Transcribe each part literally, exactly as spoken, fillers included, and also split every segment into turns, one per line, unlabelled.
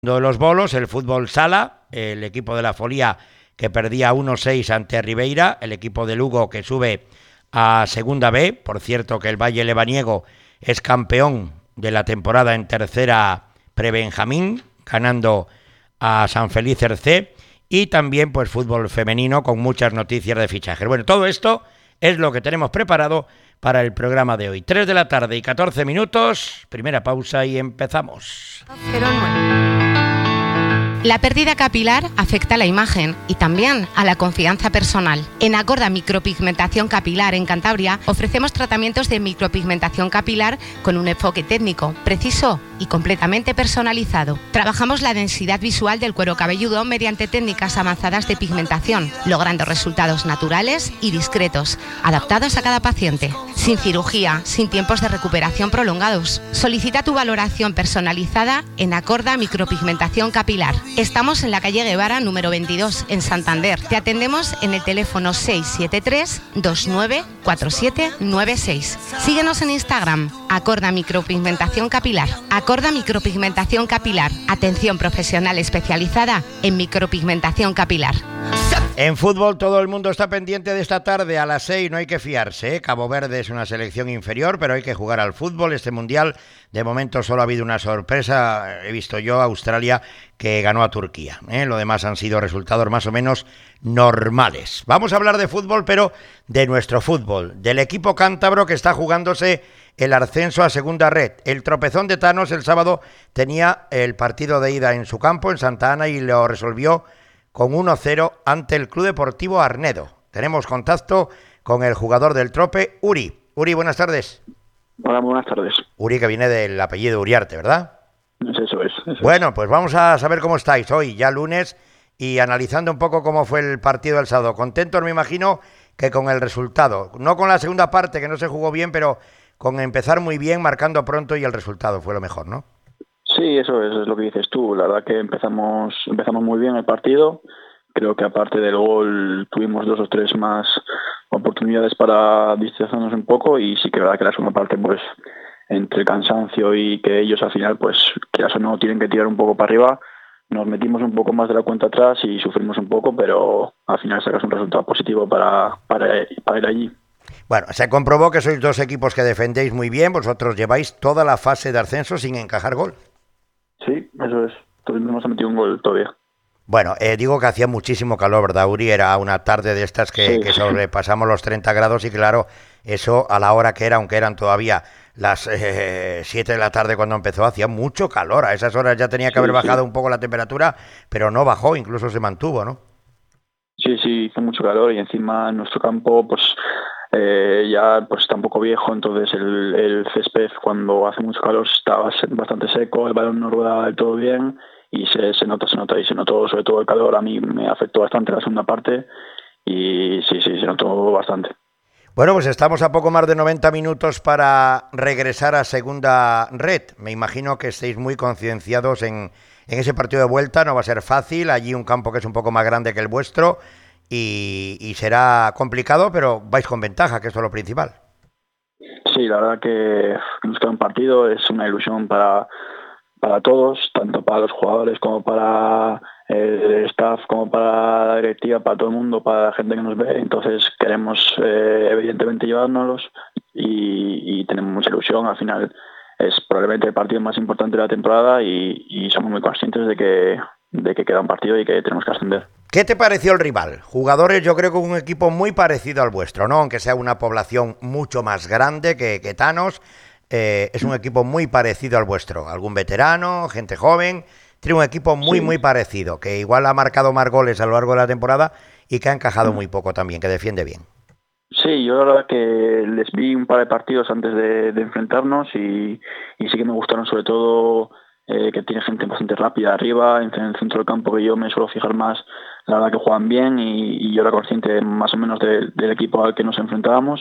De los bolos, el fútbol sala, el equipo de la Folía que perdía uno seis ante Ribeira, el equipo de Lugo que sube a Segunda B, por cierto que el Valle Lebaniego es campeón de la temporada en tercera prebenjamín, ganando a San Feliz C, y también pues fútbol femenino con muchas noticias de fichajes. Bueno, todo esto es lo que tenemos preparado para el programa de hoy. tres de la tarde y catorce minutos, primera pausa y empezamos.
cero nueve. La pérdida capilar afecta a la imagen y también a la confianza personal. En Acorda Micropigmentación Capilar en Cantabria ofrecemos tratamientos de micropigmentación capilar con un enfoque técnico, preciso y completamente personalizado. Trabajamos la densidad visual del cuero cabelludo mediante técnicas avanzadas de pigmentación, logrando resultados naturales y discretos, adaptados a cada paciente. Sin cirugía, sin tiempos de recuperación prolongados. Solicita tu valoración personalizada en Acorda Micropigmentación Capilar. Estamos en la calle Guevara número veintidós en Santander. Te atendemos en el teléfono seis siete tres, dos nueve cuatro siete nueve seis. Síguenos en Instagram, Acorda Micropigmentación Capilar. Acorda Micropigmentación Capilar. Atención profesional especializada en micropigmentación capilar.
En fútbol todo el mundo está pendiente de esta tarde a las seis, no hay que fiarse, ¿eh? Cabo Verde es una selección inferior, pero hay que jugar al fútbol. Este mundial de momento solo ha habido una sorpresa, he visto yo Australia que ganó a Turquía, ¿eh? Lo demás han sido resultados más o menos normales. Vamos a hablar de fútbol, pero de nuestro fútbol, del equipo cántabro que está jugándose el ascenso a segunda red. El tropezón de Thanos el sábado tenía el partido de ida en su campo, en Santa Ana, y lo resolvió con uno cero ante el Club Deportivo Arnedo. Tenemos contacto con el jugador del Trope, Uri. Uri, buenas tardes.
Hola, buenas tardes.
Uri, que viene del apellido Uriarte, ¿verdad?
Eso es. Eso
bueno,
es.
Pues vamos a saber cómo estáis hoy, ya lunes, y analizando un poco cómo fue el partido del sábado. Contentos, me imagino, que con el resultado. No con la segunda parte, que no se jugó bien, pero con empezar muy bien, marcando pronto, y el resultado fue lo mejor, ¿no?
Sí, eso es, es lo que dices tú. La verdad que empezamos empezamos muy bien el partido. Creo que aparte del gol tuvimos dos o tres más oportunidades para distraernos un poco, y sí que es verdad que la segunda parte, pues entre el cansancio y que ellos al final, pues que eso no tienen que tirar un poco para arriba, nos metimos un poco más de la cuenta atrás y sufrimos un poco, pero al final sacas un resultado positivo para, para, para ir allí.
Bueno, se comprobó que sois dos equipos que defendéis muy bien. Vosotros lleváis toda la fase de ascenso sin encajar gol.
Sí, eso es. Todavía no hemos metido un gol todavía.
Bueno, eh, digo que hacía muchísimo calor, ¿verdad, Uri? Era una tarde de estas que, sí, que sobrepasamos los treinta grados, y claro, eso a la hora que era, aunque eran todavía las eh, siete de la tarde cuando empezó, hacía mucho calor. A esas horas ya tenía que haber sí, bajado sí. un poco la temperatura, pero no bajó, incluso se mantuvo, ¿no?
Sí, sí, hizo mucho calor, y encima en nuestro campo, pues eh, ya pues está un poco viejo, entonces el, el césped cuando hace mucho calor está bastante seco, el balón no rueda del todo bien, y se, se nota, se nota, y se notó sobre todo el calor. A mí me afectó bastante la segunda parte, y sí, sí, se notó bastante.
Bueno, pues estamos a poco más de noventa minutos para regresar a segunda red. Me imagino que estéis muy concienciados en, en ese partido de vuelta. No va a ser fácil, allí un campo que es un poco más grande que el vuestro, y, y será complicado, pero vais con ventaja, que eso es lo principal.
Sí, la verdad que nos queda un partido, es una ilusión para, para todos, tanto para los jugadores como para el staff, como para la directiva, para todo el mundo, para la gente que nos ve. Entonces queremos eh, evidentemente llevárnoslos, y, y tenemos mucha ilusión. Al final es probablemente el partido más importante de la temporada, y, y somos muy conscientes de que, de que queda un partido y que tenemos que ascender.
¿Qué te pareció el rival? Jugadores, yo creo que un equipo muy parecido al vuestro, ¿no? Aunque sea una población mucho más grande que, que Thanos, eh, es un equipo muy parecido al vuestro. Algún veterano, gente joven, tiene un equipo muy, sí. muy parecido, que igual ha marcado más goles a lo largo de la temporada y que ha encajado muy poco también, que defiende bien.
Sí, yo la verdad que les vi un par de partidos antes de, de enfrentarnos, y, y sí que me gustaron, sobre todo eh, que tiene gente bastante rápida arriba, en el centro del campo, que yo me suelo fijar más. La verdad que juegan bien, y, y yo era consciente más o menos de, del equipo al que nos enfrentábamos,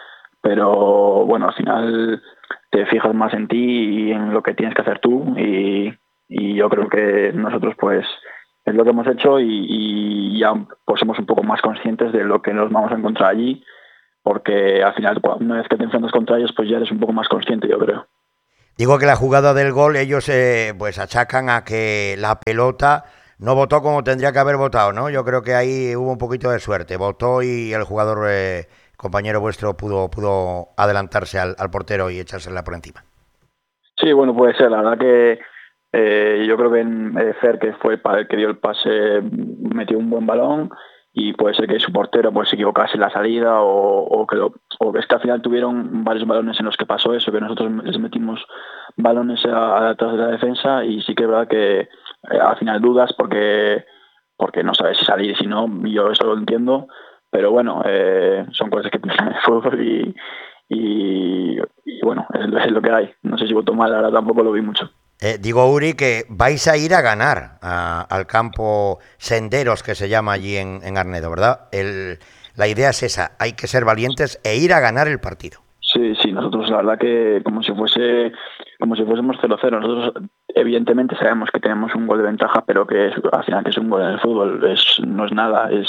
pero bueno, al final te fijas más en ti y en lo que tienes que hacer tú, y, y yo creo que nosotros pues es lo que hemos hecho, y, y ya pues somos un poco más conscientes de lo que nos vamos a encontrar allí, porque al final una vez que te enfrentas contra ellos pues ya eres un poco más consciente, yo creo.
Digo que la jugada del gol ellos eh, pues achacan a que la pelota no votó como tendría que haber votado, ¿no? Yo creo que ahí hubo un poquito de suerte. Votó y el jugador, eh, compañero vuestro, pudo pudo adelantarse al, al portero y echársela por encima.
Sí, bueno, puede ser. La verdad que eh, yo creo que en, eh, Fer, que fue el que dio el pase, metió un buen balón, y puede ser que su portero pues se equivocase en la salida, o, o que lo, o que es que al final tuvieron varios balones en los que pasó eso, que nosotros les metimos balones a, a atrás de la defensa, y sí que es verdad que eh, al final dudas porque porque no sabes si salir y si no. Yo eso lo entiendo, pero bueno, eh, son cosas que pasan en el fútbol, y, y, y bueno, es, es lo que hay. No sé si votó mal, ahora tampoco lo vi mucho.
Eh, digo, Uri, que vais a ir a ganar a, al campo Senderos, que se llama allí en, en Arnedo, ¿verdad? El, la idea es esa, hay que ser valientes e ir a ganar el partido.
Sí, sí, nosotros la verdad que como si fuese como si fuésemos cero cero. Nosotros evidentemente sabemos que tenemos un gol de ventaja, pero que es, al final que es un gol en el fútbol, es, no es nada, es,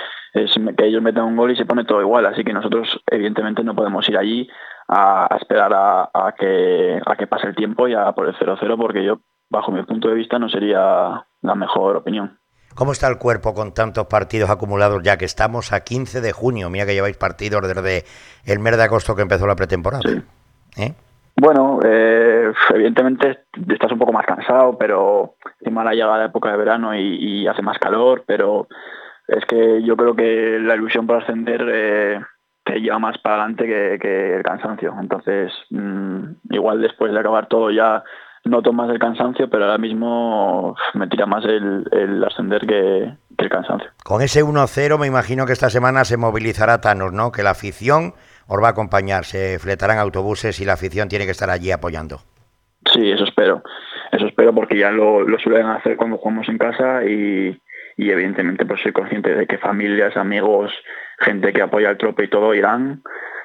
es que ellos metan un gol y se pone todo igual, así que nosotros evidentemente no podemos ir allí a, a esperar a, a que a que pase el tiempo y a por el cero cero, porque yo, bajo mi punto de vista, no sería la mejor opinión.
¿Cómo está el cuerpo con tantos partidos acumulados, ya que estamos a quince de junio? Mira que lleváis partidos desde el mes de agosto que empezó la pretemporada.
Sí.
¿Eh?
Bueno, eh, evidentemente estás un poco más cansado, pero encima la llega la época de verano y, y hace más calor, pero es que yo creo que la ilusión por ascender eh, te lleva más para adelante que, que el cansancio. Entonces, mmm, igual después de acabar todo ya noto más el cansancio, pero ahora mismo me tira más el, el ascender que, que el cansancio.
Con ese uno cero me imagino que esta semana se movilizará Thanos, ¿no? Que la afición os va a acompañar, se fletarán autobuses y la afición tiene que estar allí apoyando.
Sí, eso espero. Eso espero porque ya lo, lo suelen hacer cuando jugamos en casa, y, y evidentemente pues soy consciente de que familias, amigos, gente que apoya el Trope y todo irán.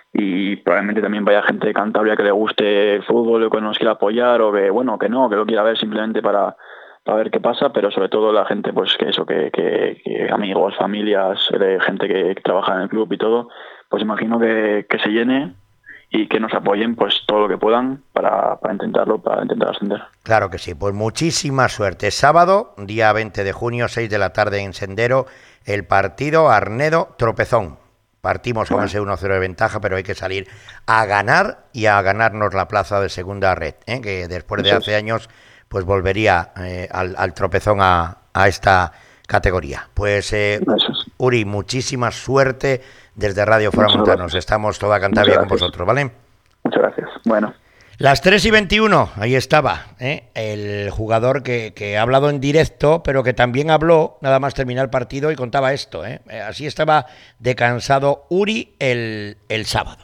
Y probablemente también vaya gente de Cantabria que le guste el fútbol o que nos quiera apoyar, o que bueno, que no, que lo quiera ver simplemente para, para ver qué pasa, pero sobre todo la gente, pues que eso, que, que, que amigos, familias, eh, gente que, que trabaja en el club y todo, pues imagino que, que se llene y que nos apoyen pues todo lo que puedan para, para intentarlo, para intentar ascender.
Claro que sí, pues muchísima suerte. Sábado, día veinte de junio, seis de la tarde en Sendero, el partido Arnedo-Tropezón. Partimos con ese uno cero de ventaja, pero hay que salir a ganar y a ganarnos la plaza de segunda red, ¿eh? Que después de hace años pues volvería eh, al, al Tropezón a, a esta categoría. Pues eh, Uri, muchísima suerte desde Radio Foramontanos. Estamos toda Cantabria con vosotros, ¿vale?
Muchas gracias. Bueno.
Las tres y veintiuno, ahí estaba, ¿eh? El jugador que, que ha hablado en directo, pero que también habló nada más terminar el partido y contaba esto, ¿eh? Así estaba de cansado Uri el, el sábado.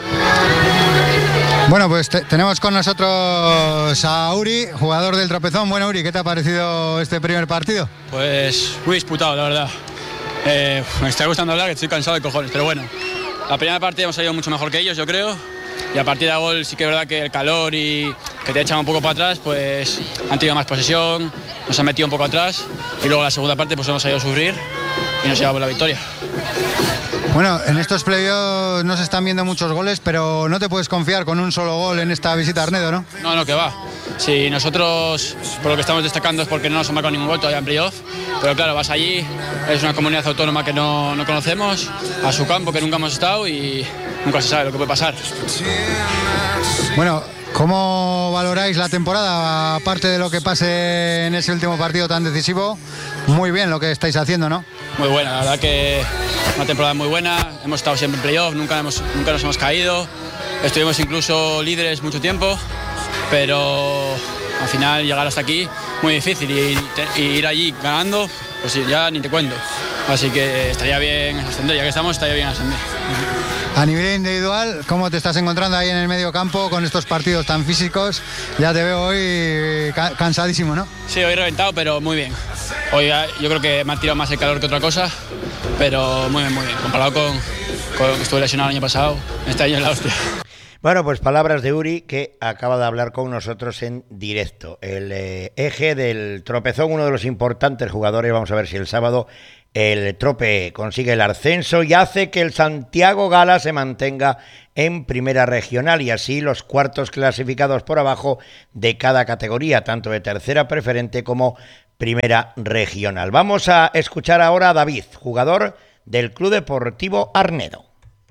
Bueno, pues te, tenemos con nosotros a Uri, jugador del Tropezón. Bueno, Uri, ¿qué te ha parecido este primer partido?
Pues muy disputado, la verdad. Eh, me está gustando hablar, que estoy cansado de cojones, pero bueno. La primera parte hemos salido mucho mejor que ellos, yo creo. Y a partir de gol sí que es verdad que el calor y que te echan un poco para atrás, pues han tenido más posesión, nos han metido un poco atrás, y luego la segunda parte pues hemos salido a sufrir y nos llevamos la victoria.
Bueno, en estos playoffs no se están viendo muchos goles, pero no te puedes confiar con un solo gol en esta visita a Arnedo, ¿no?
No, no, que va. Si nosotros, por lo que estamos destacando, es porque no nos han marcado ningún gol todavía en playoff, pero claro, vas allí, es una comunidad autónoma que no, no conocemos, a su campo que nunca hemos estado y nunca se sabe lo que puede pasar.
Bueno, ¿cómo valoráis la temporada? Aparte de lo que pase en ese último partido tan decisivo, muy bien lo que estáis haciendo, ¿no?
Muy buena, la verdad que una temporada muy buena, hemos estado siempre en playoff, nunca, hemos, nunca nos hemos caído, estuvimos incluso líderes mucho tiempo, pero al final llegar hasta aquí muy difícil, y, y ir allí ganando, pues ya ni te cuento. Así que estaría bien ascender, ya que estamos, estaría bien ascender.
A nivel individual, ¿cómo te estás encontrando ahí en el medio campo con estos partidos tan físicos? Ya te veo hoy ca- cansadísimo, ¿no?
Sí, hoy reventado, pero muy bien. Hoy yo creo que me ha tirado más el calor que otra cosa, pero muy bien, muy bien. Comparado con, con que estuve lesionado el año pasado, este año es la hostia.
Bueno, pues palabras de Uri, que acaba de hablar con nosotros en directo. El eh, eje del Tropezón, uno de los importantes jugadores, vamos a ver si el sábado el Trope consigue el ascenso y hace que el Santiago Gala se mantenga en primera regional y así los cuartos clasificados por abajo de cada categoría, tanto de tercera preferente como primera regional. Vamos a escuchar ahora a David, jugador del Club Deportivo Arnedo.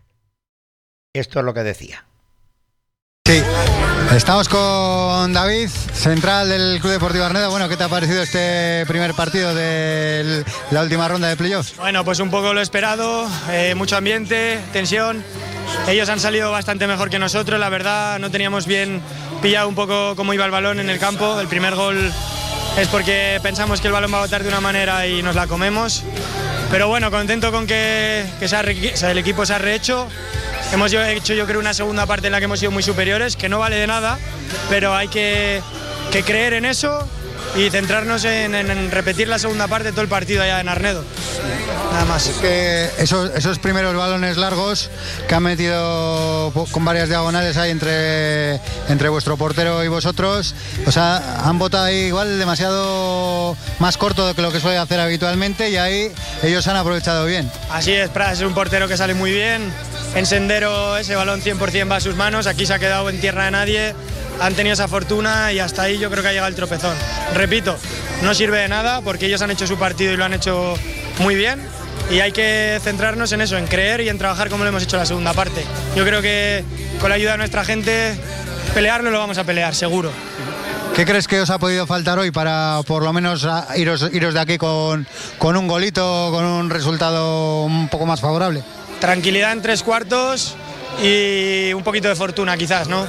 Esto es lo que decía.
Sí, estamos con David, central del Club Deportivo Arnedo. Bueno, ¿qué te ha parecido este primer partido de la última ronda de playoffs?
Bueno, pues un poco lo esperado, eh, mucho ambiente, tensión. Ellos han salido bastante mejor que nosotros, la verdad, no teníamos bien pillado un poco cómo iba el balón en el campo. El primer gol es porque pensamos que el balón va a botar de una manera y nos la comemos. Pero bueno, contento con que, que se ha, o sea, el equipo se ha rehecho. Hemos hecho, yo creo, una segunda parte en la que hemos sido muy superiores, que no vale de nada, pero hay que, que creer en eso y centrarnos en, en, en repetir la segunda parte todo el partido allá en Arnedo. Nada más.
Es que esos, esos primeros balones largos que han metido con varias diagonales ahí entre, entre vuestro portero y vosotros, o sea, han botado ahí igual demasiado más corto de lo que suele hacer habitualmente y ahí ellos han aprovechado bien.
Así es, Pras es un portero que sale muy bien. En Sendero ese balón cien por ciento va a sus manos, aquí se ha quedado en tierra de nadie, han tenido esa fortuna y hasta ahí yo creo que ha llegado el tropezón. Repito, no sirve de nada porque ellos han hecho su partido y lo han hecho muy bien y hay que centrarnos en eso, en creer y en trabajar como lo hemos hecho en la segunda parte. Yo creo que con la ayuda de nuestra gente, pelearlo lo vamos a pelear, seguro.
¿Qué crees que os ha podido faltar hoy para por lo menos iros, iros de aquí con, con un golito, con un resultado un poco más favorable?
Tranquilidad en tres cuartos y un poquito de fortuna quizás, ¿no?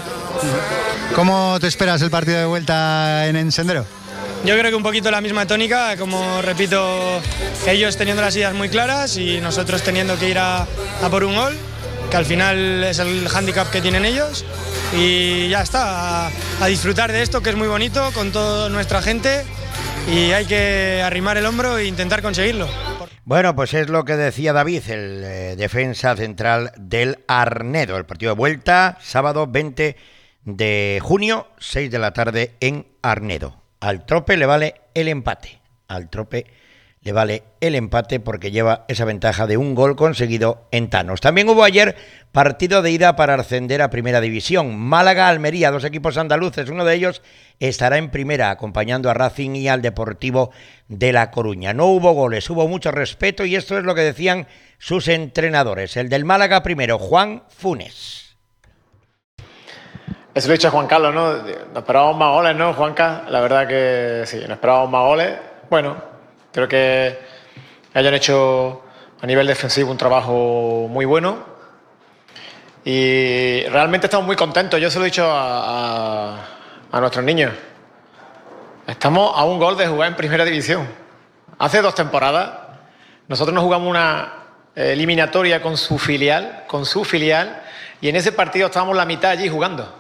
¿Cómo te esperas el partido de vuelta en, en Sendero?
Yo creo que un poquito la misma tónica, como repito, ellos teniendo las ideas muy claras y nosotros teniendo que ir a, a por un gol, que al final es el hándicap que tienen ellos, y ya está, a, a disfrutar de esto que es muy bonito con toda nuestra gente y hay que arrimar el hombro e intentar conseguirlo.
Bueno, pues es lo que decía David, el eh, defensa central del Arnedo. El partido de vuelta, sábado veinte de junio, seis de la tarde en Arnedo. Al Trope le vale el empate. Al Trope le vale el empate porque lleva esa ventaja de un gol conseguido en Tanos. También hubo ayer partido de ida para ascender a Primera División. Málaga-Almería, dos equipos andaluces. Uno de ellos estará en Primera, acompañando a Racing y al Deportivo de La Coruña. No hubo goles, hubo mucho respeto y esto es lo que decían sus entrenadores. El del Málaga primero, Juan Funes.
Eso lo ha dicho Juan Carlos, ¿no? Nos esperábamos más goles, ¿no, Juanca? La verdad que sí, nos esperábamos más goles. Bueno, creo que hayan hecho a nivel defensivo un trabajo muy bueno y realmente estamos muy contentos. Yo se lo he dicho a, a, a nuestros niños. Estamos a un gol de jugar en Primera División. Hace dos temporadas nosotros nos jugamos una eliminatoria con su filial, con su filial, y en ese partido estábamos la mitad allí jugando.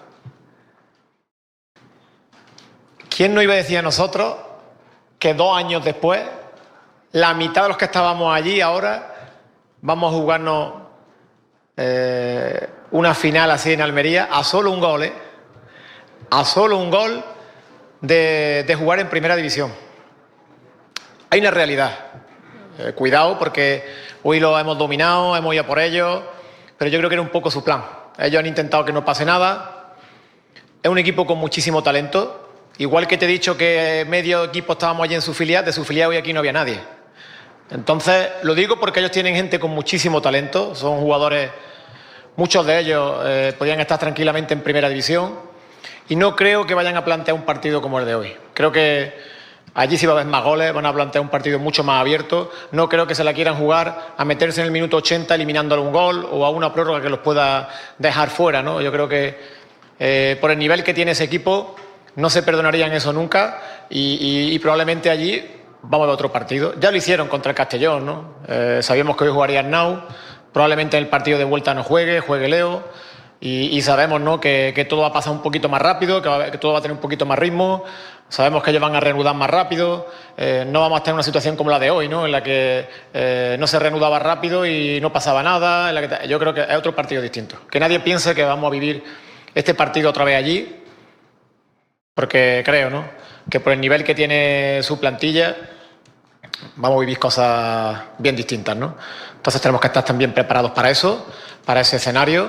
¿Quién nos iba a decir a nosotros que dos años después, la mitad de los que estábamos allí ahora, vamos a jugarnos eh, una final así en Almería a solo un gol, ¿eh? A solo un gol de, de jugar en Primera División? Hay una realidad. Eh, cuidado porque hoy lo hemos dominado, hemos ido por ellos, pero yo creo que era un poco su plan. Ellos han intentado que no pase nada. Es un equipo con muchísimo talento. Igual que te he dicho que medio equipo estábamos allí en su filial, de su filial hoy aquí no había nadie. Entonces, lo digo porque ellos tienen gente con muchísimo talento, son jugadores, muchos de ellos eh, podrían estar tranquilamente en Primera División y no creo que vayan a plantear un partido como el de hoy. Creo que allí sí va a haber más goles, van a plantear un partido mucho más abierto. No creo que se la quieran jugar a meterse en el minuto ochenta eliminándole un gol o a una prórroga que los pueda dejar fuera, ¿no? Yo creo que eh, por el nivel que tiene ese equipo no se perdonarían eso nunca y, y, y probablemente allí vamos a ver otro partido. Ya lo hicieron contra el Castellón, ¿no? Eh, sabíamos que hoy jugaría Arnau, probablemente en el partido de vuelta no juegue, juegue Leo y, y sabemos, ¿no?, que, que todo va a pasar un poquito más rápido, que, va, que todo va a tener un poquito más ritmo. Sabemos que ellos van a reanudar más rápido, eh, no vamos a estar en una situación como la de hoy, ¿no?, en la que eh, no se reanudaba rápido y no pasaba nada. En la que, yo creo que es otro partido distinto. Que nadie piense que vamos a vivir este partido otra vez allí, porque creo, ¿no?, que por el nivel que tiene su plantilla vamos a vivir cosas bien distintas, ¿no? Entonces tenemos que estar también preparados para eso, para ese escenario.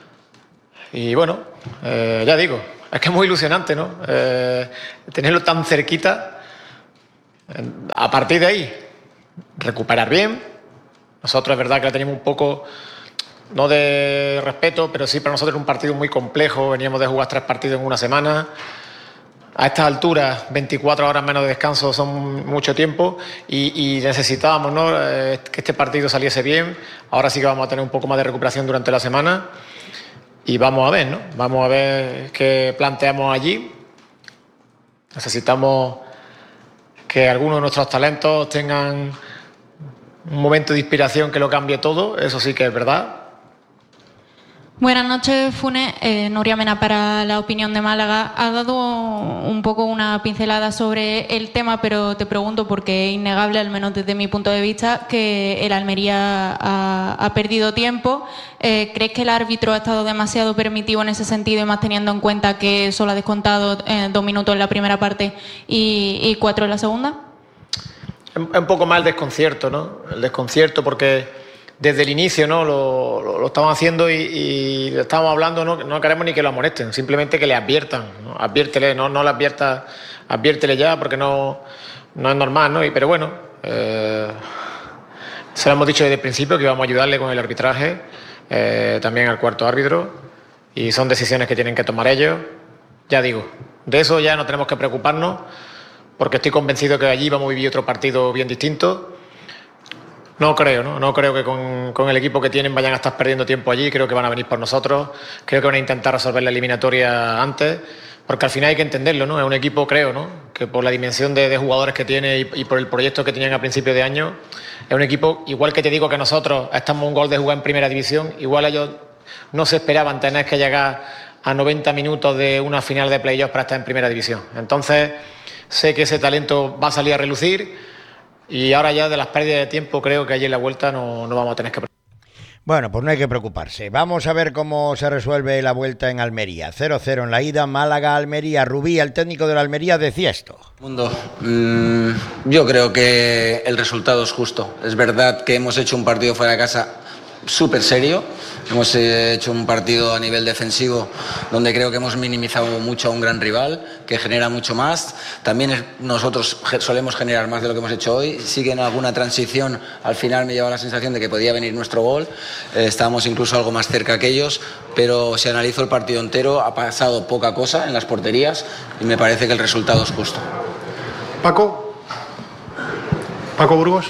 Y bueno, eh, ya digo, es que es muy ilusionante, ¿no? Eh, tenerlo tan cerquita. A partir de ahí, recuperar bien. Nosotros es verdad que la teníamos un poco, no de respeto, pero sí para nosotros era un partido muy complejo. Veníamos de jugar tres partidos en una semana. A estas alturas, veinticuatro horas menos de descanso son mucho tiempo y, y necesitábamos, ¿no?, eh, que este partido saliese bien. Ahora sí que vamos a tener un poco más de recuperación durante la semana y vamos a ver, ¿no? Vamos a ver qué planteamos allí. Necesitamos que algunos de nuestros talentos tengan un momento de inspiración que lo cambie todo, eso sí que es verdad.
Buenas noches, Funes. Eh, Nuria Mena para La Opinión de Málaga. Ha dado un poco una pincelada sobre el tema, pero te pregunto porque es innegable, al menos desde mi punto de vista, que el Almería ha, ha perdido tiempo. Eh, ¿Crees que el árbitro ha estado demasiado permitivo en ese sentido y más teniendo en cuenta que solo ha descontado eh, dos minutos en la primera parte y, y cuatro en la segunda?
Es un poco más el desconcierto, ¿no? El desconcierto porque desde el inicio, ¿no?, lo, lo, lo estamos haciendo y, y le estamos hablando, ¿no? No queremos ni que lo amonesten, simplemente que le adviertan, ¿no? Adviértele, no, no le advierta, adviértele ya porque no, no es normal, ¿no? Y, pero bueno, eh, se lo hemos dicho desde el principio que íbamos a ayudarle con el arbitraje, eh, también al cuarto árbitro, y son decisiones que tienen que tomar ellos. Ya digo, de eso ya no tenemos que preocuparnos porque estoy convencido que allí vamos a vivir otro partido bien distinto. No creo, ¿no? No creo que con, con el equipo que tienen vayan a estar perdiendo tiempo allí. Creo que van a venir por nosotros. Creo que van a intentar resolver la eliminatoria antes. Porque al final hay que entenderlo, ¿no? Es un equipo, creo, ¿no?, que por la dimensión de, de jugadores que tiene y, y por el proyecto que tenían a principio de año, es un equipo, igual que te digo que nosotros estamos a un gol de jugar en primera división, igual ellos no se esperaban tener que llegar a noventa minutos de una final de playoffs para estar en primera división. Entonces, sé que ese talento va a salir a relucir. Y ahora ya de las pérdidas de tiempo creo que allí en la vuelta no, no vamos a tener que...
Bueno, pues no hay que preocuparse. Vamos a ver cómo se resuelve la vuelta en Almería. cero cero en la ida, Málaga-Almería. Rubí, el técnico de la Almería, decía esto.
Mundo, mmm, yo creo que el resultado es justo. Es verdad que hemos hecho un partido fuera de casa súper serio. Hemos hecho un partido a nivel defensivo donde creo que hemos minimizado mucho a un gran rival que genera mucho más. También nosotros solemos generar más de lo que hemos hecho hoy. Sí que en alguna transición al final me lleva la sensación de que podía venir nuestro gol. Eh, estábamos incluso algo más cerca que ellos, pero si analizo el partido entero ha pasado poca cosa en las porterías y me parece que el resultado es justo.
Paco. Paco Burgos.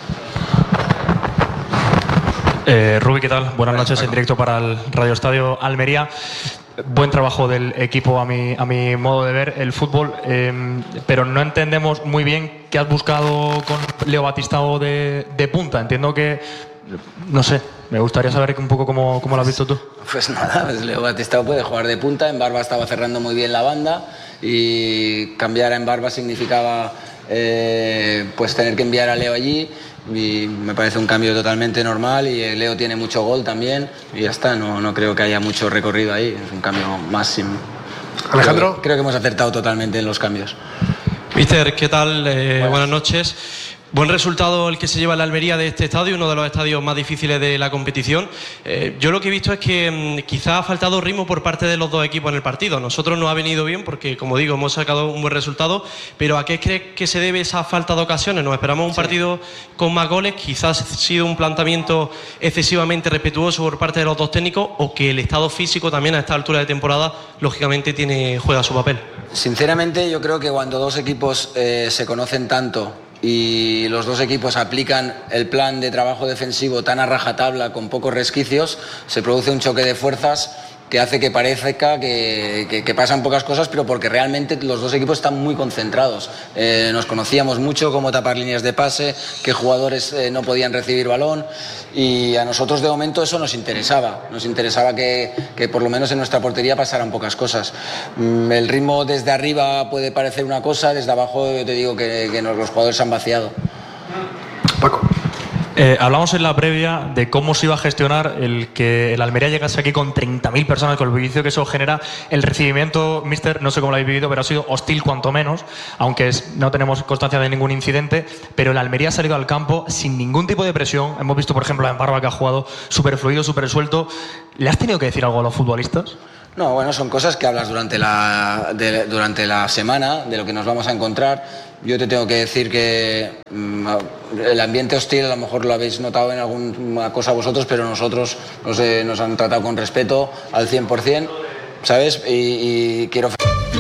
Eh, Rubí, ¿qué tal? Buenas noches, en directo para el Radio Estadio Almería. Buen trabajo del equipo a mi, a mi modo de ver el fútbol, eh, pero no entendemos muy bien qué has buscado con Leo Batistao de, de punta. Entiendo que, no sé, me gustaría saber un poco cómo, cómo lo has visto tú.
Pues nada, pues Leo Batistao puede jugar de punta. En Barba estaba cerrando muy bien la banda y cambiar a en Barba significaba eh, pues tener que enviar a Leo allí. Y me parece un cambio totalmente normal y Leo tiene mucho gol también y ya está, no, no creo que haya mucho recorrido ahí, es un cambio más sin...
Alejandro.
Creo, creo que hemos acertado totalmente en los cambios.
Mister, ¿qué tal? Eh, buenas. buenas noches. Buen resultado el que se lleva la Almería de este estadio, uno de los estadios más difíciles de la competición. Eh, yo lo que he visto es que mmm, quizá ha faltado ritmo por parte de los dos equipos en el partido. Nosotros nos ha venido bien porque, como digo, hemos sacado un buen resultado, pero ¿a qué crees que se debe esa falta de ocasiones? Nos esperamos un sí. partido con más goles, quizás ha sido un planteamiento excesivamente respetuoso por parte de los dos técnicos o que el estado físico también a esta altura de temporada, lógicamente, tiene, juega su papel.
Sinceramente, yo creo que cuando dos equipos eh, se conocen tanto y los dos equipos aplican el plan de trabajo defensivo tan a rajatabla, con pocos resquicios, se produce un choque de fuerzas que hace que parezca que, que, que pasan pocas cosas, pero porque realmente los dos equipos están muy concentrados. Eh, nos conocíamos mucho cómo tapar líneas de pase, qué jugadores eh, no podían recibir balón, y a nosotros de momento eso nos interesaba. Nos interesaba que, que por lo menos en nuestra portería pasaran pocas cosas. Mm, el ritmo desde arriba puede parecer una cosa, desde abajo yo te digo que, que nos, los jugadores se han vaciado.
Paco.
Eh, hablamos en la previa de cómo se iba a gestionar el que el Almería llegase aquí con treinta mil personas, con el bullicio que eso genera. El recibimiento, mister, no sé cómo lo habéis vivido, pero ha sido hostil cuanto menos, aunque es, no tenemos constancia de ningún incidente, pero el Almería ha salido al campo sin ningún tipo de presión. Hemos visto, por ejemplo, a Embarba, que ha jugado súper fluido, súper suelto. ¿Le has tenido que decir algo a los futbolistas?
No, bueno, son cosas que hablas durante la, de, durante la semana, de lo que nos vamos a encontrar. Yo te tengo que decir que mmm, el ambiente hostil a lo mejor lo habéis notado en alguna cosa vosotros, pero nosotros nos, eh, nos han tratado con respeto al cien por cien, ¿sabes? Y, y quiero...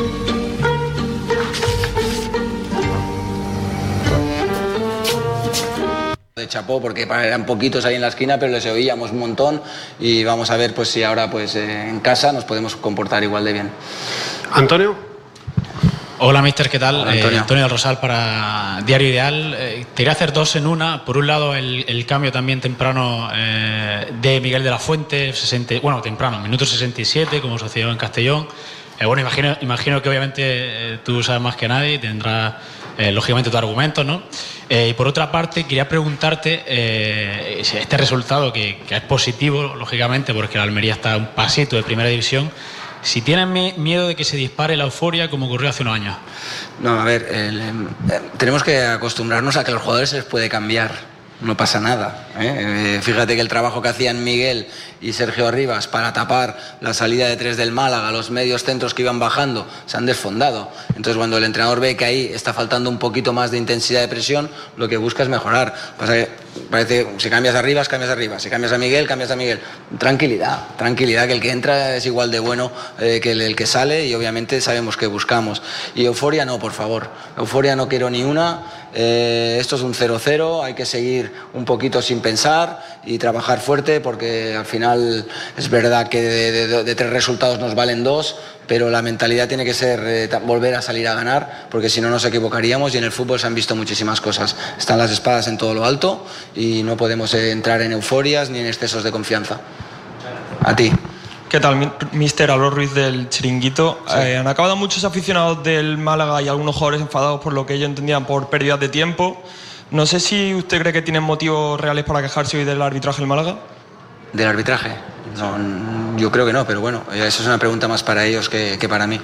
de chapó, porque eran poquitos ahí en la esquina, pero les oíamos un montón y vamos a ver pues si ahora pues eh, en casa nos podemos comportar igual de bien.
Antonio.
Hola, mister, ¿qué tal?
Hola, Antonio.
Eh, Antonio del Rosal para Diario Ideal. Eh, te iré a hacer dos en una. Por un lado, el, el cambio también temprano eh, de Miguel de la Fuente, sesenta, bueno, temprano, minuto sesenta y siete, como sucedió en Castellón. Eh, bueno, imagino, imagino que obviamente eh, tú sabes más que nadie y tendrás eh, lógicamente tu argumento, ¿no? Eh, y por otra parte, quería preguntarte eh, si este resultado, que, que es positivo, lógicamente, porque la Almería está a un pasito de primera división, si tienes miedo de que se dispare la euforia como ocurrió hace unos años.
No, a ver, el, eh, tenemos que acostumbrarnos a que a los jugadores se les puede cambiar. No pasa nada, ¿eh? Eh, fíjate que el trabajo que hacían Miguel y Sergio Arribas para tapar la salida de tres del Málaga, los medios centros que iban bajando, se han desfondado. Entonces, cuando el entrenador ve que ahí está faltando un poquito más de intensidad de presión, lo que busca es mejorar. Pasa que parece, si cambias a Arribas, cambias a Arribas. Si cambias a Miguel, cambias a Miguel. Tranquilidad, tranquilidad, que el que entra es igual de bueno eh, que el, el que sale, y obviamente sabemos que buscamos. Y euforia no, por favor. Euforia no quiero ni una. Eh, esto es un cero cero, hay que seguir un poquito sin pensar y trabajar fuerte, porque al final es verdad que de, de, de tres resultados nos valen dos, pero la mentalidad tiene que ser eh, volver a salir a ganar, porque si no nos equivocaríamos, y en el fútbol se han visto muchísimas cosas. Están las espadas en todo lo alto y no podemos eh, entrar en euforias ni en excesos de confianza. A ti.
¿Qué tal, mister? Hablo Ruiz del Chiringuito. Sí. Eh, han acabado muchos aficionados del Málaga y algunos jugadores enfadados por lo que ellos entendían por pérdidas de tiempo. No sé si usted cree que tienen motivos reales para quejarse hoy del arbitraje del Málaga.
¿Del arbitraje? No, yo creo que no, pero bueno, eso es una pregunta más para ellos que, que para mí.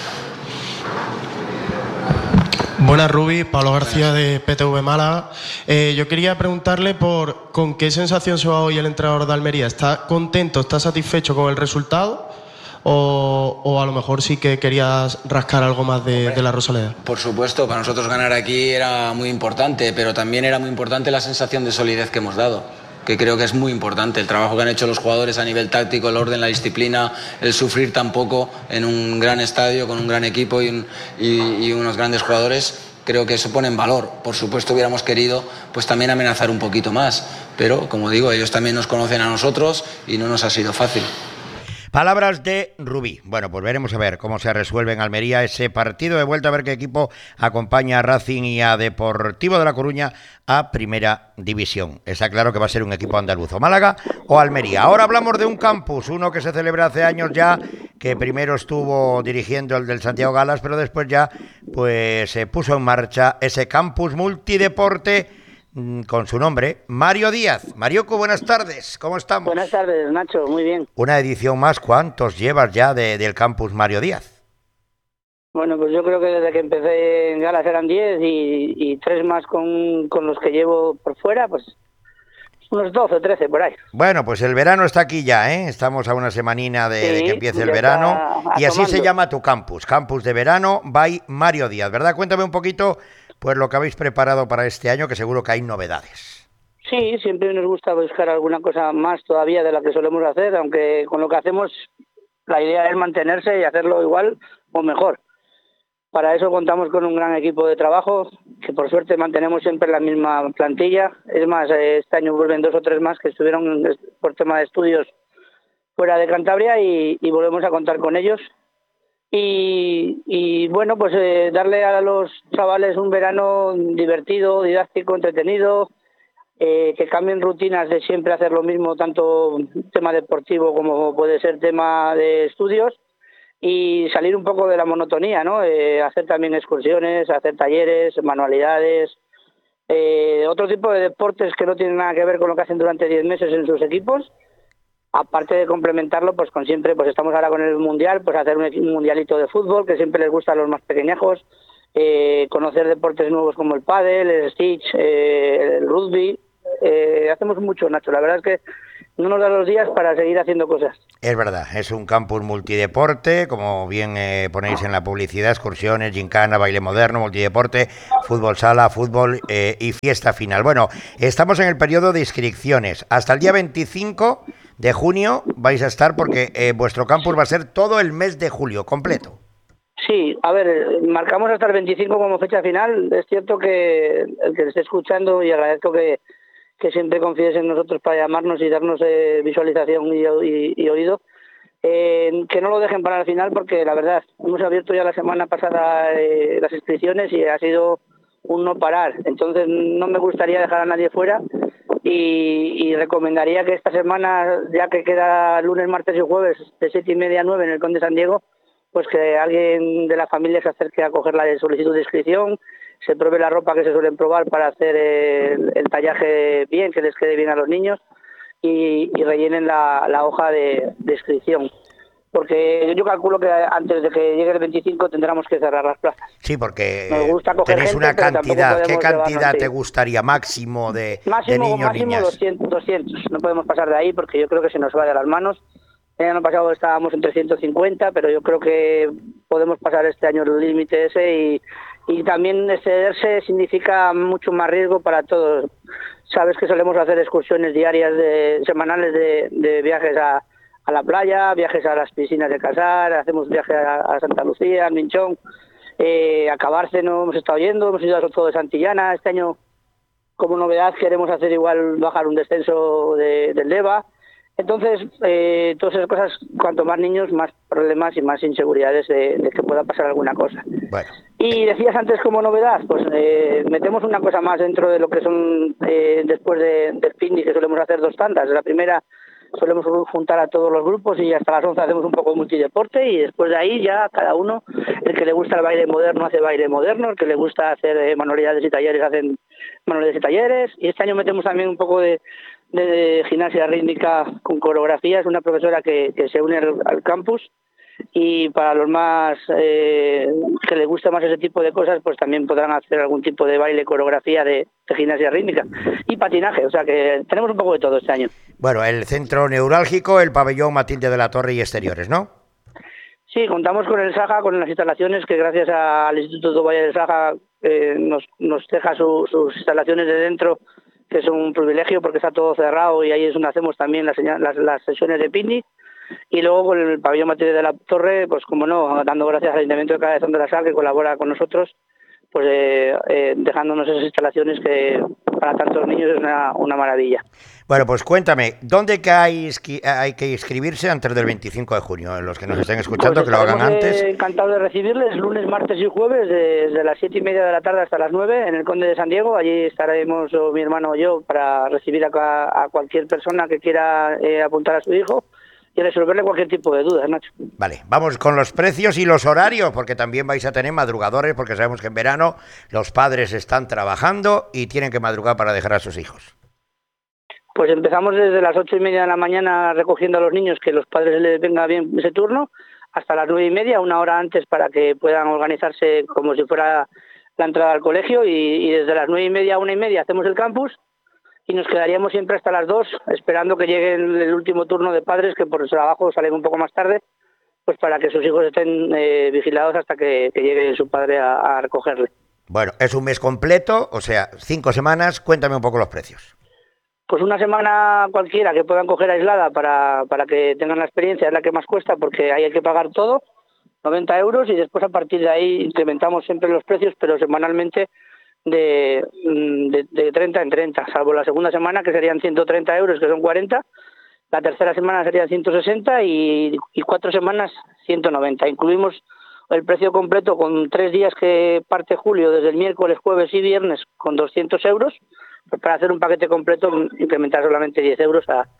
Buenas, Rubi, Pablo García de P T V Málaga. Eh, yo quería preguntarle por con qué sensación se va hoy el entrenador de Almería. ¿Está contento, está satisfecho con el resultado? O, o a lo mejor sí que querías rascar algo más de, de la Rosaleda.
Por supuesto, para nosotros ganar aquí era muy importante, pero también era muy importante la sensación de solidez que hemos dado, que creo que es muy importante. El trabajo que han hecho los jugadores a nivel táctico, el orden, la disciplina, el sufrir tan poco en un gran estadio, con un gran equipo y, un, y, y unos grandes jugadores, creo que eso pone en valor. Por supuesto hubiéramos querido pues también amenazar un poquito más, pero como digo, ellos también nos conocen a nosotros y no nos ha sido fácil.
Palabras de Rubí. Bueno, pues veremos a ver cómo se resuelve en Almería ese partido de vuelta, a ver qué equipo acompaña a Racing y a Deportivo de La Coruña a Primera División. Está claro que va a ser un equipo andaluz, o Málaga o Almería. Ahora hablamos de un campus, uno que se celebra hace años ya, que primero estuvo dirigiendo el del Santiago Galas, pero después ya pues se puso en marcha ese campus multideporte con su nombre, Mario Díaz. Marioco, buenas tardes, ¿cómo estamos?
Buenas tardes, Nacho, muy bien.
Una edición más, ¿cuántos llevas ya de, del campus Mario Díaz?
Bueno, pues yo creo que desde que empecé en Galas eran diez y, y tres más con, con los que llevo por fuera, pues unos doce o trece por ahí.
Bueno, pues el verano está aquí ya, ¿eh? Estamos a una semanina de, sí, de que empiece el verano y así se llama tu campus, Campus de Verano by Mario Díaz, ¿verdad? Cuéntame un poquito pues lo que habéis preparado para este año, que seguro que hay novedades.
Sí, siempre nos gusta buscar alguna cosa más todavía de la que solemos hacer, aunque con lo que hacemos la idea es mantenerse y hacerlo igual o mejor. Para eso contamos con un gran equipo de trabajo, que por suerte mantenemos siempre la misma plantilla. Es más, este año vuelven dos o tres más que estuvieron por tema de estudios fuera de Cantabria y, y volvemos a contar con ellos. Y, y bueno, pues eh, darle a los chavales un verano divertido, didáctico, entretenido, eh, que cambien rutinas de siempre hacer lo mismo, tanto tema deportivo como puede ser tema de estudios, y salir un poco de la monotonía, ¿no? Eh, hacer también excursiones, hacer talleres, manualidades, eh, otro tipo de deportes que no tienen nada que ver con lo que hacen durante diez meses en sus equipos, aparte de complementarlo pues con siempre, pues estamos ahora con el mundial, pues hacer un, un mundialito de fútbol que siempre les gusta a los más pequeñajos, eh, conocer deportes nuevos como el pádel, el stitch, eh, el rugby, eh, hacemos mucho, Nacho, la verdad es que no nos da los días para seguir haciendo cosas.
Es verdad, es un campus multideporte, como bien eh, ponéis en la publicidad, excursiones, gincana, baile moderno, multideporte, fútbol sala, fútbol eh, y fiesta final. Bueno, estamos en el periodo de inscripciones. Hasta el día veinticinco de junio vais a estar porque eh, vuestro campus va a ser todo el mes de julio, completo.
Sí, a ver, marcamos hasta el veinticinco como fecha final. Es cierto que el que esté escuchando, y agradezco que que siempre confíes en nosotros para llamarnos y darnos eh, visualización y, y, y oído, eh, que no lo dejen para el final porque la verdad, hemos abierto ya la semana pasada eh, las inscripciones y ha sido un no parar, entonces no me gustaría dejar a nadie fuera y, y recomendaría que esta semana, ya que queda lunes, martes y jueves de siete y media a nueve en el Conde San Diego, pues que alguien de la familia se acerque a coger la solicitud de inscripción, se pruebe la ropa que se suelen probar para hacer el, el tallaje bien, que les quede bien a los niños y, y rellenen la, la hoja de, de inscripción. Porque yo calculo que antes de que llegue el veinticinco tendremos que cerrar las plazas.
Sí, porque
Nos gusta coger
tenéis
gente,
una cantidad. ¿Qué cantidad te
sí.
gustaría máximo de,
máximo,
de niños
máximo
niñas?
doscientos, doscientos. No podemos pasar de ahí porque yo creo que se nos va de las manos. El año pasado estábamos en trescientos cincuenta, pero yo creo que podemos pasar este año el límite ese y, y también excederse significa mucho más riesgo para todos. Sabes que solemos hacer excursiones diarias, de, semanales de, de viajes a, a la playa, viajes a las piscinas de Casar, hacemos viajes a, a Santa Lucía, a Minchón, eh, a Cabárceno hemos estado yendo, hemos ido a Soto de Santillana. Este año, como novedad, queremos hacer igual bajar un descenso de, del Deva. Entonces, eh, todas esas cosas, cuanto más niños, más problemas y más inseguridades de, de que pueda pasar alguna cosa.
Bueno.
Y decías antes como novedad, pues eh, metemos una cosa más dentro de lo que son, eh, después de, del picnic, que solemos hacer dos tandas. La primera solemos juntar a todos los grupos y hasta las once hacemos un poco de multideporte y después de ahí ya cada uno, el que le gusta el baile moderno hace baile moderno, el que le gusta hacer eh, manualidades y talleres hacen manualidades y talleres. Y este año metemos también un poco de de gimnasia rítmica con coreografías, una profesora que, que se une al, al campus, y para los más eh, que les gusta más ese tipo de cosas, pues también podrán hacer algún tipo de baile, coreografía de, de gimnasia rítmica y patinaje, o sea que tenemos un poco de todo este año.
Bueno, el centro neurálgico, el pabellón Matilde de la Torre y exteriores, ¿no?
Sí, contamos con el Saja, con las instalaciones que gracias al Instituto Valle del Saja eh, nos, nos deja su, sus instalaciones de dentro, que es un privilegio porque está todo cerrado y ahí es donde hacemos también las, las, las sesiones de picnic. Y luego con el pabellón Matilde de la Torre, pues como no, dando gracias al Ayuntamiento de Cabezón de la Sal que colabora con nosotros, pues eh, eh, dejándonos esas instalaciones que para tantos niños es una, una maravilla.
Bueno, pues cuéntame, ¿dónde que hay, hay que inscribirse antes del veinticinco de junio? Los que nos estén escuchando, pues que lo hagan antes.
Eh, encantado de recibirles lunes, martes y jueves desde las siete y media de la tarde hasta las nueve en el Conde de San Diego. Allí estaremos o mi hermano o yo para recibir a, a cualquier persona que quiera eh, apuntar a su hijo y resolverle cualquier tipo de dudas, Nacho.
Vale, vamos con los precios y los horarios, porque también vais a tener madrugadores, porque sabemos que en verano los padres están trabajando y tienen que madrugar para dejar a sus hijos.
Pues empezamos desde las ocho y media de la mañana recogiendo a los niños, que los padres les venga bien ese turno, hasta las nueve y media, una hora antes para que puedan organizarse como si fuera la entrada al colegio, y, y desde las nueve y media a una y media hacemos el campus y nos quedaríamos siempre hasta las dos esperando que llegue el último turno de padres que por su trabajo salen un poco más tarde, pues para que sus hijos estén eh, vigilados hasta que, que llegue su padre a, a recogerle.
Bueno, es un mes completo, o sea, cinco semanas. Cuéntame un poco los precios.
Pues una semana cualquiera que puedan coger aislada para, para que tengan la experiencia es la que más cuesta, porque ahí hay que pagar todo, noventa euros, y después a partir de ahí incrementamos siempre los precios, pero semanalmente de, de, de treinta en treinta, salvo la segunda semana que serían ciento treinta euros, que son cuarenta, la tercera semana serían ciento sesenta y, y cuatro semanas ciento noventa. Incluimos el precio completo con tres días que parte julio, desde el miércoles, jueves y viernes, con doscientos euros, pues para hacer un paquete completo incrementar solamente diez euros a,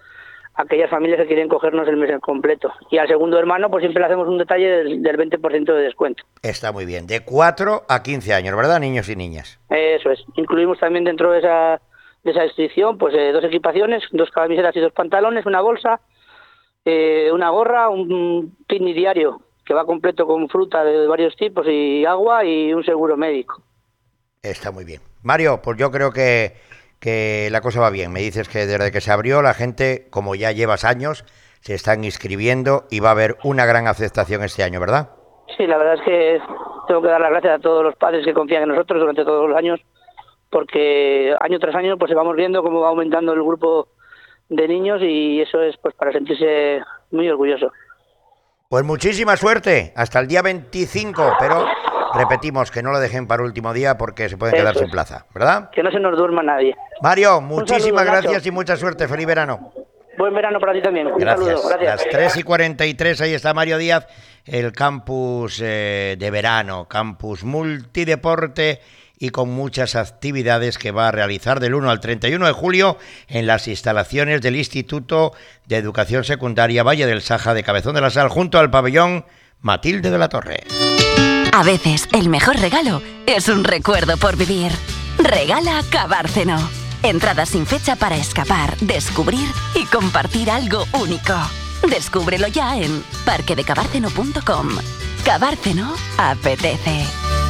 aquellas familias que quieren cogernos el mes completo. Y al segundo hermano, pues siempre le hacemos un detalle del, del veinte por ciento de descuento.
Está muy bien, de cuatro a quince años, ¿verdad, niños y niñas?
Eso es. Incluimos también dentro de esa, de esa inscripción pues eh, dos equipaciones, dos camisetas y dos pantalones, una bolsa, eh, una gorra, un picnic diario que va completo con fruta de varios tipos y agua y un seguro médico.
Está muy bien. Mario, pues yo creo que, que la cosa va bien. Me dices que desde que se abrió la gente, como ya llevas años, se están inscribiendo y va a haber una gran aceptación este año, ¿verdad?
Sí, la verdad es que tengo que dar las gracias a todos los padres que confían en nosotros durante todos los años, porque año tras año pues vamos viendo cómo va aumentando el grupo de niños y eso es pues para sentirse muy orgulloso.
Pues muchísima suerte, hasta el día veinticinco, pero repetimos que no lo dejen para último día porque se pueden quedar
Eso
sin
es.
plaza, ¿verdad?
Que no se nos duerma nadie.
Mario, muchísimas
saludo,
gracias
Nacho.
y mucha suerte, feliz verano.
Buen verano para ti también. Un
Gracias.
saludo, gracias.
Las tres y cuarenta y tres, ahí está Mario Díaz, el campus eh, de verano, campus multideporte y con muchas actividades que va a realizar del uno al treinta y uno de julio en las instalaciones del Instituto de Educación Secundaria Valle del Saja de Cabezón de la Sal, junto al pabellón Matilde de la Torre.
A veces el mejor regalo es un recuerdo por vivir. Regala Cabárceno. Entradas sin fecha para escapar, descubrir y compartir algo único. Descúbrelo ya en parque de cabárceno punto com. Cabárceno apetece.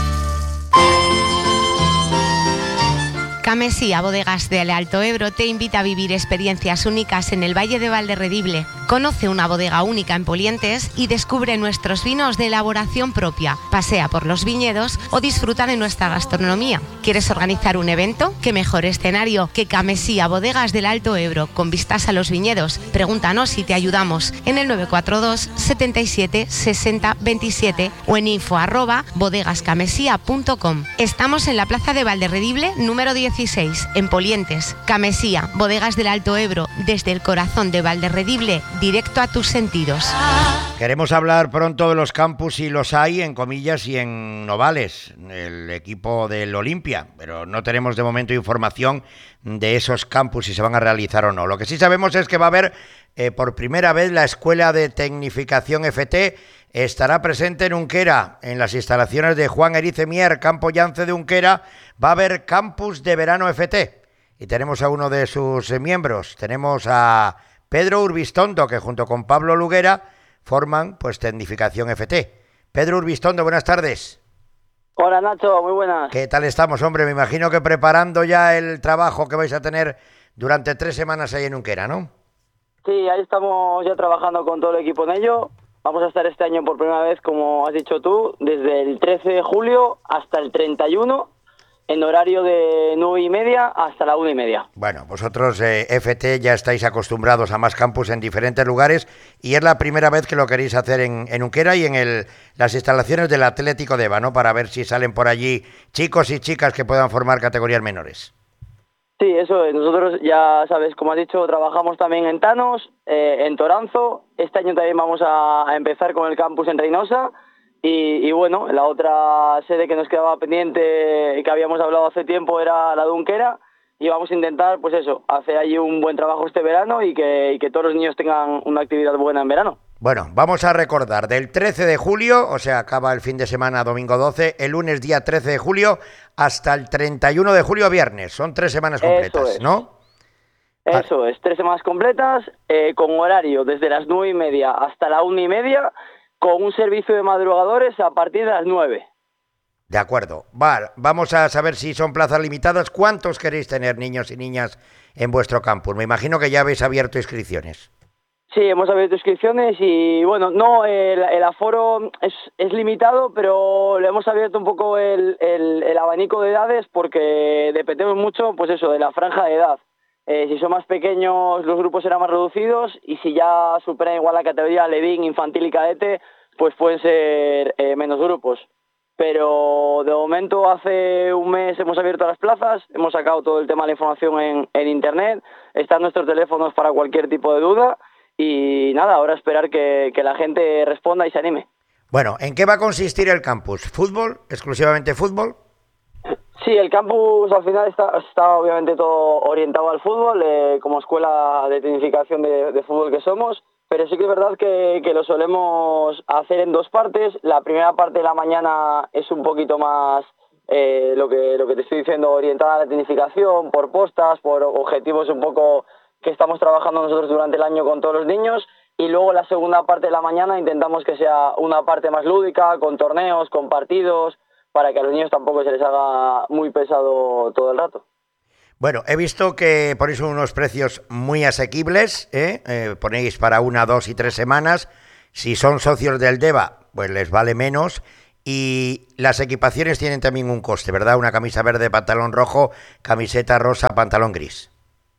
Camesía Bodegas del Alto Ebro te invita a vivir experiencias únicas en el Valle de Valderredible. Conoce una bodega única en Polientes y descubre nuestros vinos de elaboración propia. Pasea por los viñedos o disfruta de nuestra gastronomía. ¿Quieres organizar un evento? ¿Qué mejor escenario que Camesía Bodegas del Alto Ebro con vistas a los viñedos? Pregúntanos si te ayudamos en el nueve cuatro dos, setenta y siete, sesenta, veintisiete o en info arroba bodegascamesía punto com. Estamos en la plaza de Valderredible número dieciséis, en Polientes. Camesía, Bodegas del Alto Ebro, desde el corazón de Valderredible, directo a tus sentidos.
Queremos hablar pronto de los campus, y los hay, en Comillas y en Novales, el equipo del Olimpia, pero no tenemos de momento información de esos campus, si se van a realizar o no. Lo que sí sabemos es que va a haber eh, por primera vez la Escuela de Tecnificación F T, estará presente en Unquera, en las instalaciones de Juan Erice Mier, Campo Llance de Unquera. Va a haber campus de verano F T y tenemos a uno de sus eh, miembros, tenemos a Pedro Urbistondo, que junto con Pablo Luguera forman pues Tecnificación F T. Pedro Urbistondo, buenas tardes.
Hola Nacho, muy buenas.
¿Qué tal estamos, hombre? Me imagino que preparando ya el trabajo que vais a tener durante tres semanas ahí en Unquera, ¿no?
Sí, ahí estamos ya trabajando con todo el equipo en ello. Vamos a estar este año por primera vez, como has dicho tú, desde el trece de julio hasta el treinta y uno, en horario de nueve y media hasta la una y media.
Bueno, vosotros eh, F T ya estáis acostumbrados a más campus en diferentes lugares y es la primera vez que lo queréis hacer en, en Unquera y en el, las instalaciones del Atlético de Eva, ¿no? Para ver si salen por allí chicos y chicas que puedan formar categorías menores.
Sí, eso es. Nosotros, ya sabes, como has dicho, trabajamos también en Tanos, eh, en Toranzo. Este año también vamos a, a empezar con el campus en Reynosa. Y, y bueno, la otra sede que nos quedaba pendiente y que habíamos hablado hace tiempo era la de Unquera. Y vamos a intentar, pues eso, hacer allí un buen trabajo este verano y que, y que todos los niños tengan una actividad buena en verano.
Bueno, vamos a recordar, del trece de julio, o sea, acaba el fin de semana, domingo doce, el lunes día trece de julio, hasta el treinta y uno de julio, viernes. Son tres semanas completas,
Eso es.
¿no?
Eso es, tres semanas completas, eh, con horario desde las nueve y media hasta la una y media, con un servicio de madrugadores a partir de las nueve.
De acuerdo. Vale, vamos a saber si son plazas limitadas. ¿Cuántos queréis tener, niños y niñas, en vuestro campus? Me imagino que ya habéis abierto inscripciones.
Sí, hemos abierto inscripciones y bueno, no, el, el aforo es, es limitado, pero le hemos abierto un poco el, el, el abanico de edades porque dependemos mucho, pues eso, de la franja de edad. Eh, si son más pequeños, los grupos serán más reducidos y si ya superan igual la categoría Levín, infantil y cadete, pues pueden ser eh, menos grupos. Pero de momento hace un mes hemos abierto las plazas, hemos sacado todo el tema de la información en, en internet, están nuestros teléfonos para cualquier tipo de duda. Y nada, ahora esperar que, que la gente responda y se anime.
Bueno, ¿en qué va a consistir el campus? ¿Fútbol? ¿Exclusivamente fútbol?
Sí, el campus al final está, está obviamente todo orientado al fútbol, eh, como escuela de tecnificación de, de fútbol que somos, pero sí que es verdad que, que lo solemos hacer en dos partes. La primera parte de la mañana es un poquito más eh, lo que lo que te estoy diciendo, orientada a la tecnificación, por postas, por objetivos un poco que estamos trabajando nosotros durante el año con todos los niños, y luego la segunda parte de la mañana intentamos que sea una parte más lúdica, con torneos, con partidos, para que a los niños tampoco se les haga muy pesado todo el rato.
Bueno, he visto que ponéis unos precios muy asequibles, ¿eh? Eh, ponéis para una, dos y tres semanas. Si son socios del DEVA, pues les vale menos. Y las equipaciones tienen también un coste, ¿verdad? Una camisa verde, pantalón rojo, camiseta rosa, pantalón gris.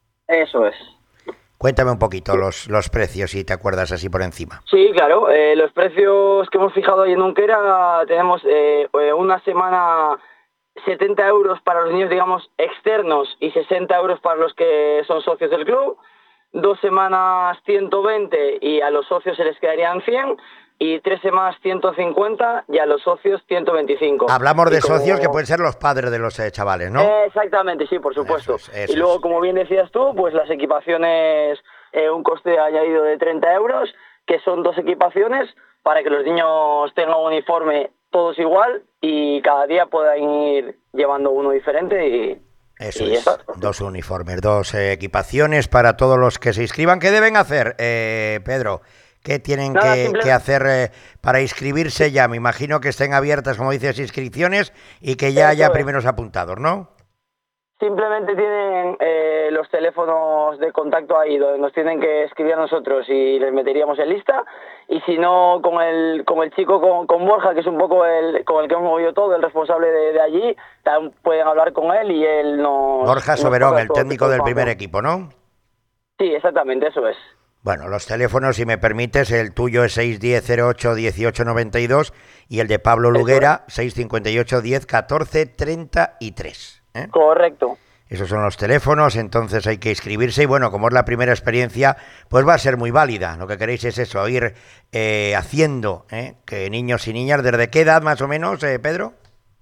Eso es.
Cuéntame un poquito los, los precios, si te acuerdas así por encima.
Sí, claro. Eh, los precios que hemos fijado ahí en Unquera, tenemos eh, una semana setenta euros para los niños, digamos, externos y sesenta euros para los que son socios del club. Dos semanas ciento veinte y a los socios se les quedarían cien. Y tres semanas ciento cincuenta y a los socios ciento veinticinco.
Hablamos de
como...
socios que pueden ser los padres de los eh, chavales, ¿no?
Eh, exactamente, sí, por supuesto.
Eso es, eso
y luego,
es.
como bien decías tú, pues las equipaciones, eh, un coste añadido de treinta euros, que son dos equipaciones para que los niños tengan un uniforme todos igual y cada día puedan ir llevando uno diferente y...
Eso
y
es,
eso.
dos uniformes, dos eh, equipaciones para todos los que se inscriban. ¿Qué deben hacer, eh, Pedro? ¿Qué tienen
Nada,
que,
simple...
que hacer eh, para inscribirse ya? Me imagino que estén abiertas, como dices, inscripciones y que ya Eso haya es. primeros apuntados, ¿no?
Simplemente tienen eh, los teléfonos de contacto ahí, donde nos tienen que escribir a nosotros y les meteríamos en lista. Y si no, con el con el chico, con, con Borja, que es un poco el con el que hemos movido todo, el responsable de, de allí, también pueden hablar con él y él nos...
Borja Soberón, el técnico del primer equipo, ¿no?
Sí, exactamente, eso es.
Bueno, los teléfonos, si me permites, el tuyo es seis uno cero cero ocho uno ocho nueve dos y el de Pablo Luguera, seis cinco ocho diez catorce treinta y tres. ¿eh?
Correcto.
Esos son los teléfonos, entonces hay que inscribirse y bueno, como es la primera experiencia, pues va a ser muy válida. Lo que queréis es eso, ir eh, haciendo ¿eh? que niños y niñas, ¿desde qué edad más o menos, eh, Pedro?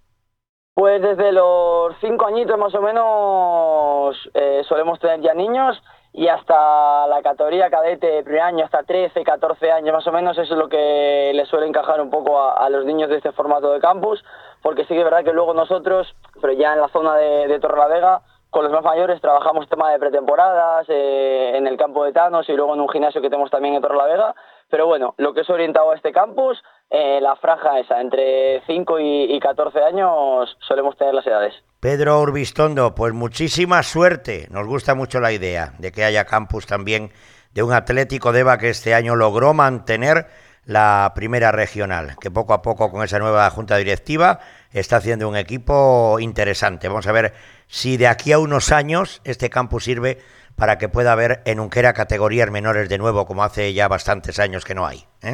Pues desde los cinco añitos más o menos eh, solemos tener ya niños. Y hasta la categoría cadete, primer año, hasta trece, catorce años más o menos, eso es lo que les suele encajar un poco a, a los niños de este formato de campus, porque sí que es verdad que luego nosotros, pero ya en la zona de, de Torrelavega, con los más mayores trabajamos tema de pretemporadas, eh, en el campo de Thanos y luego en un gimnasio que tenemos también en Torrelavega, pero bueno, lo que es orientado a este campus, eh, la franja esa, entre cinco y, y catorce años solemos tener las edades.
Pedro Urbistondo, pues muchísima suerte. Nos gusta mucho la idea de que haya campus también de un Atlético Deva que este año logró mantener la primera regional, que poco a poco con esa nueva junta directiva está haciendo un equipo interesante. Vamos a ver si de aquí a unos años este campus sirve para que pueda haber en Unquera categorías menores de nuevo, como hace ya bastantes años que no hay, ¿eh?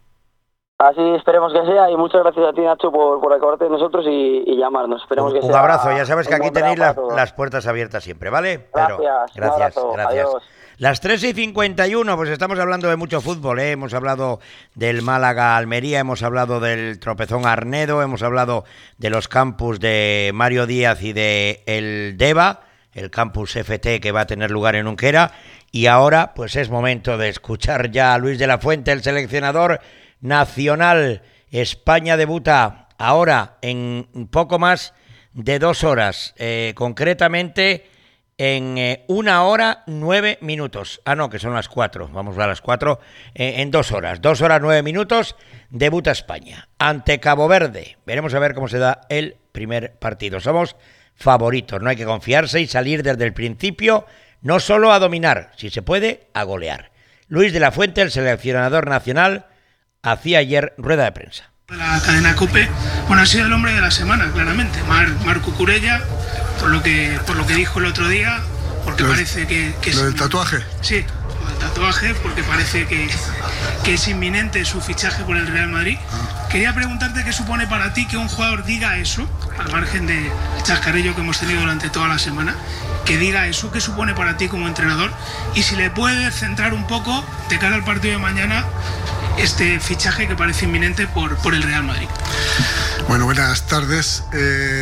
Así esperemos que sea y muchas gracias a ti, Nacho, por, por acordarte de nosotros y, y llamarnos. Esperemos
un,
que
un
sea
abrazo, ya sabes que aquí tenéis las,
todos.
las puertas abiertas siempre, ¿vale?
Gracias,
Pero, gracias,
abrazo,
gracias.
adiós.
Las tres y cincuenta y uno, pues estamos hablando de mucho fútbol, ¿eh? Hemos hablado del Málaga-Almería, hemos hablado del Tropezón Arnedo, hemos hablado de los campus de Mario Díaz y de el DEVA, el campus F T que va a tener lugar en Unquera, y ahora pues es momento de escuchar ya a Luis de la Fuente, el seleccionador nacional. España debuta ahora en poco más de dos horas, eh, concretamente en eh, una hora nueve minutos. Ah, no, que son las cuatro, vamos a las cuatro, eh, en dos horas. Dos horas nueve minutos, debuta España ante Cabo Verde. Veremos a ver cómo se da el primer partido. Somos favoritos, no hay que confiarse y salir desde el principio, no solo a dominar, si se puede, a golear. Luis de la Fuente, el seleccionador nacional, hacía ayer rueda de prensa.
La cadena COPE, bueno, ha sido el hombre de la semana, claramente. Mar, Marco Curella, por lo que por lo que dijo el otro día, porque lo parece que, que
¿Lo
es,
del tatuaje?
Sí, lo del tatuaje, porque parece que, que es inminente su fichaje por el Real Madrid. Ah. Quería preguntarte qué supone para ti que un jugador diga eso, al margen del chascarrillo que hemos tenido durante toda la semana, que diga eso, qué supone para ti como entrenador, y si le puedes centrar un poco de cara al partido de mañana este fichaje que parece inminente por, por el Real Madrid.
Bueno, buenas tardes. Eh,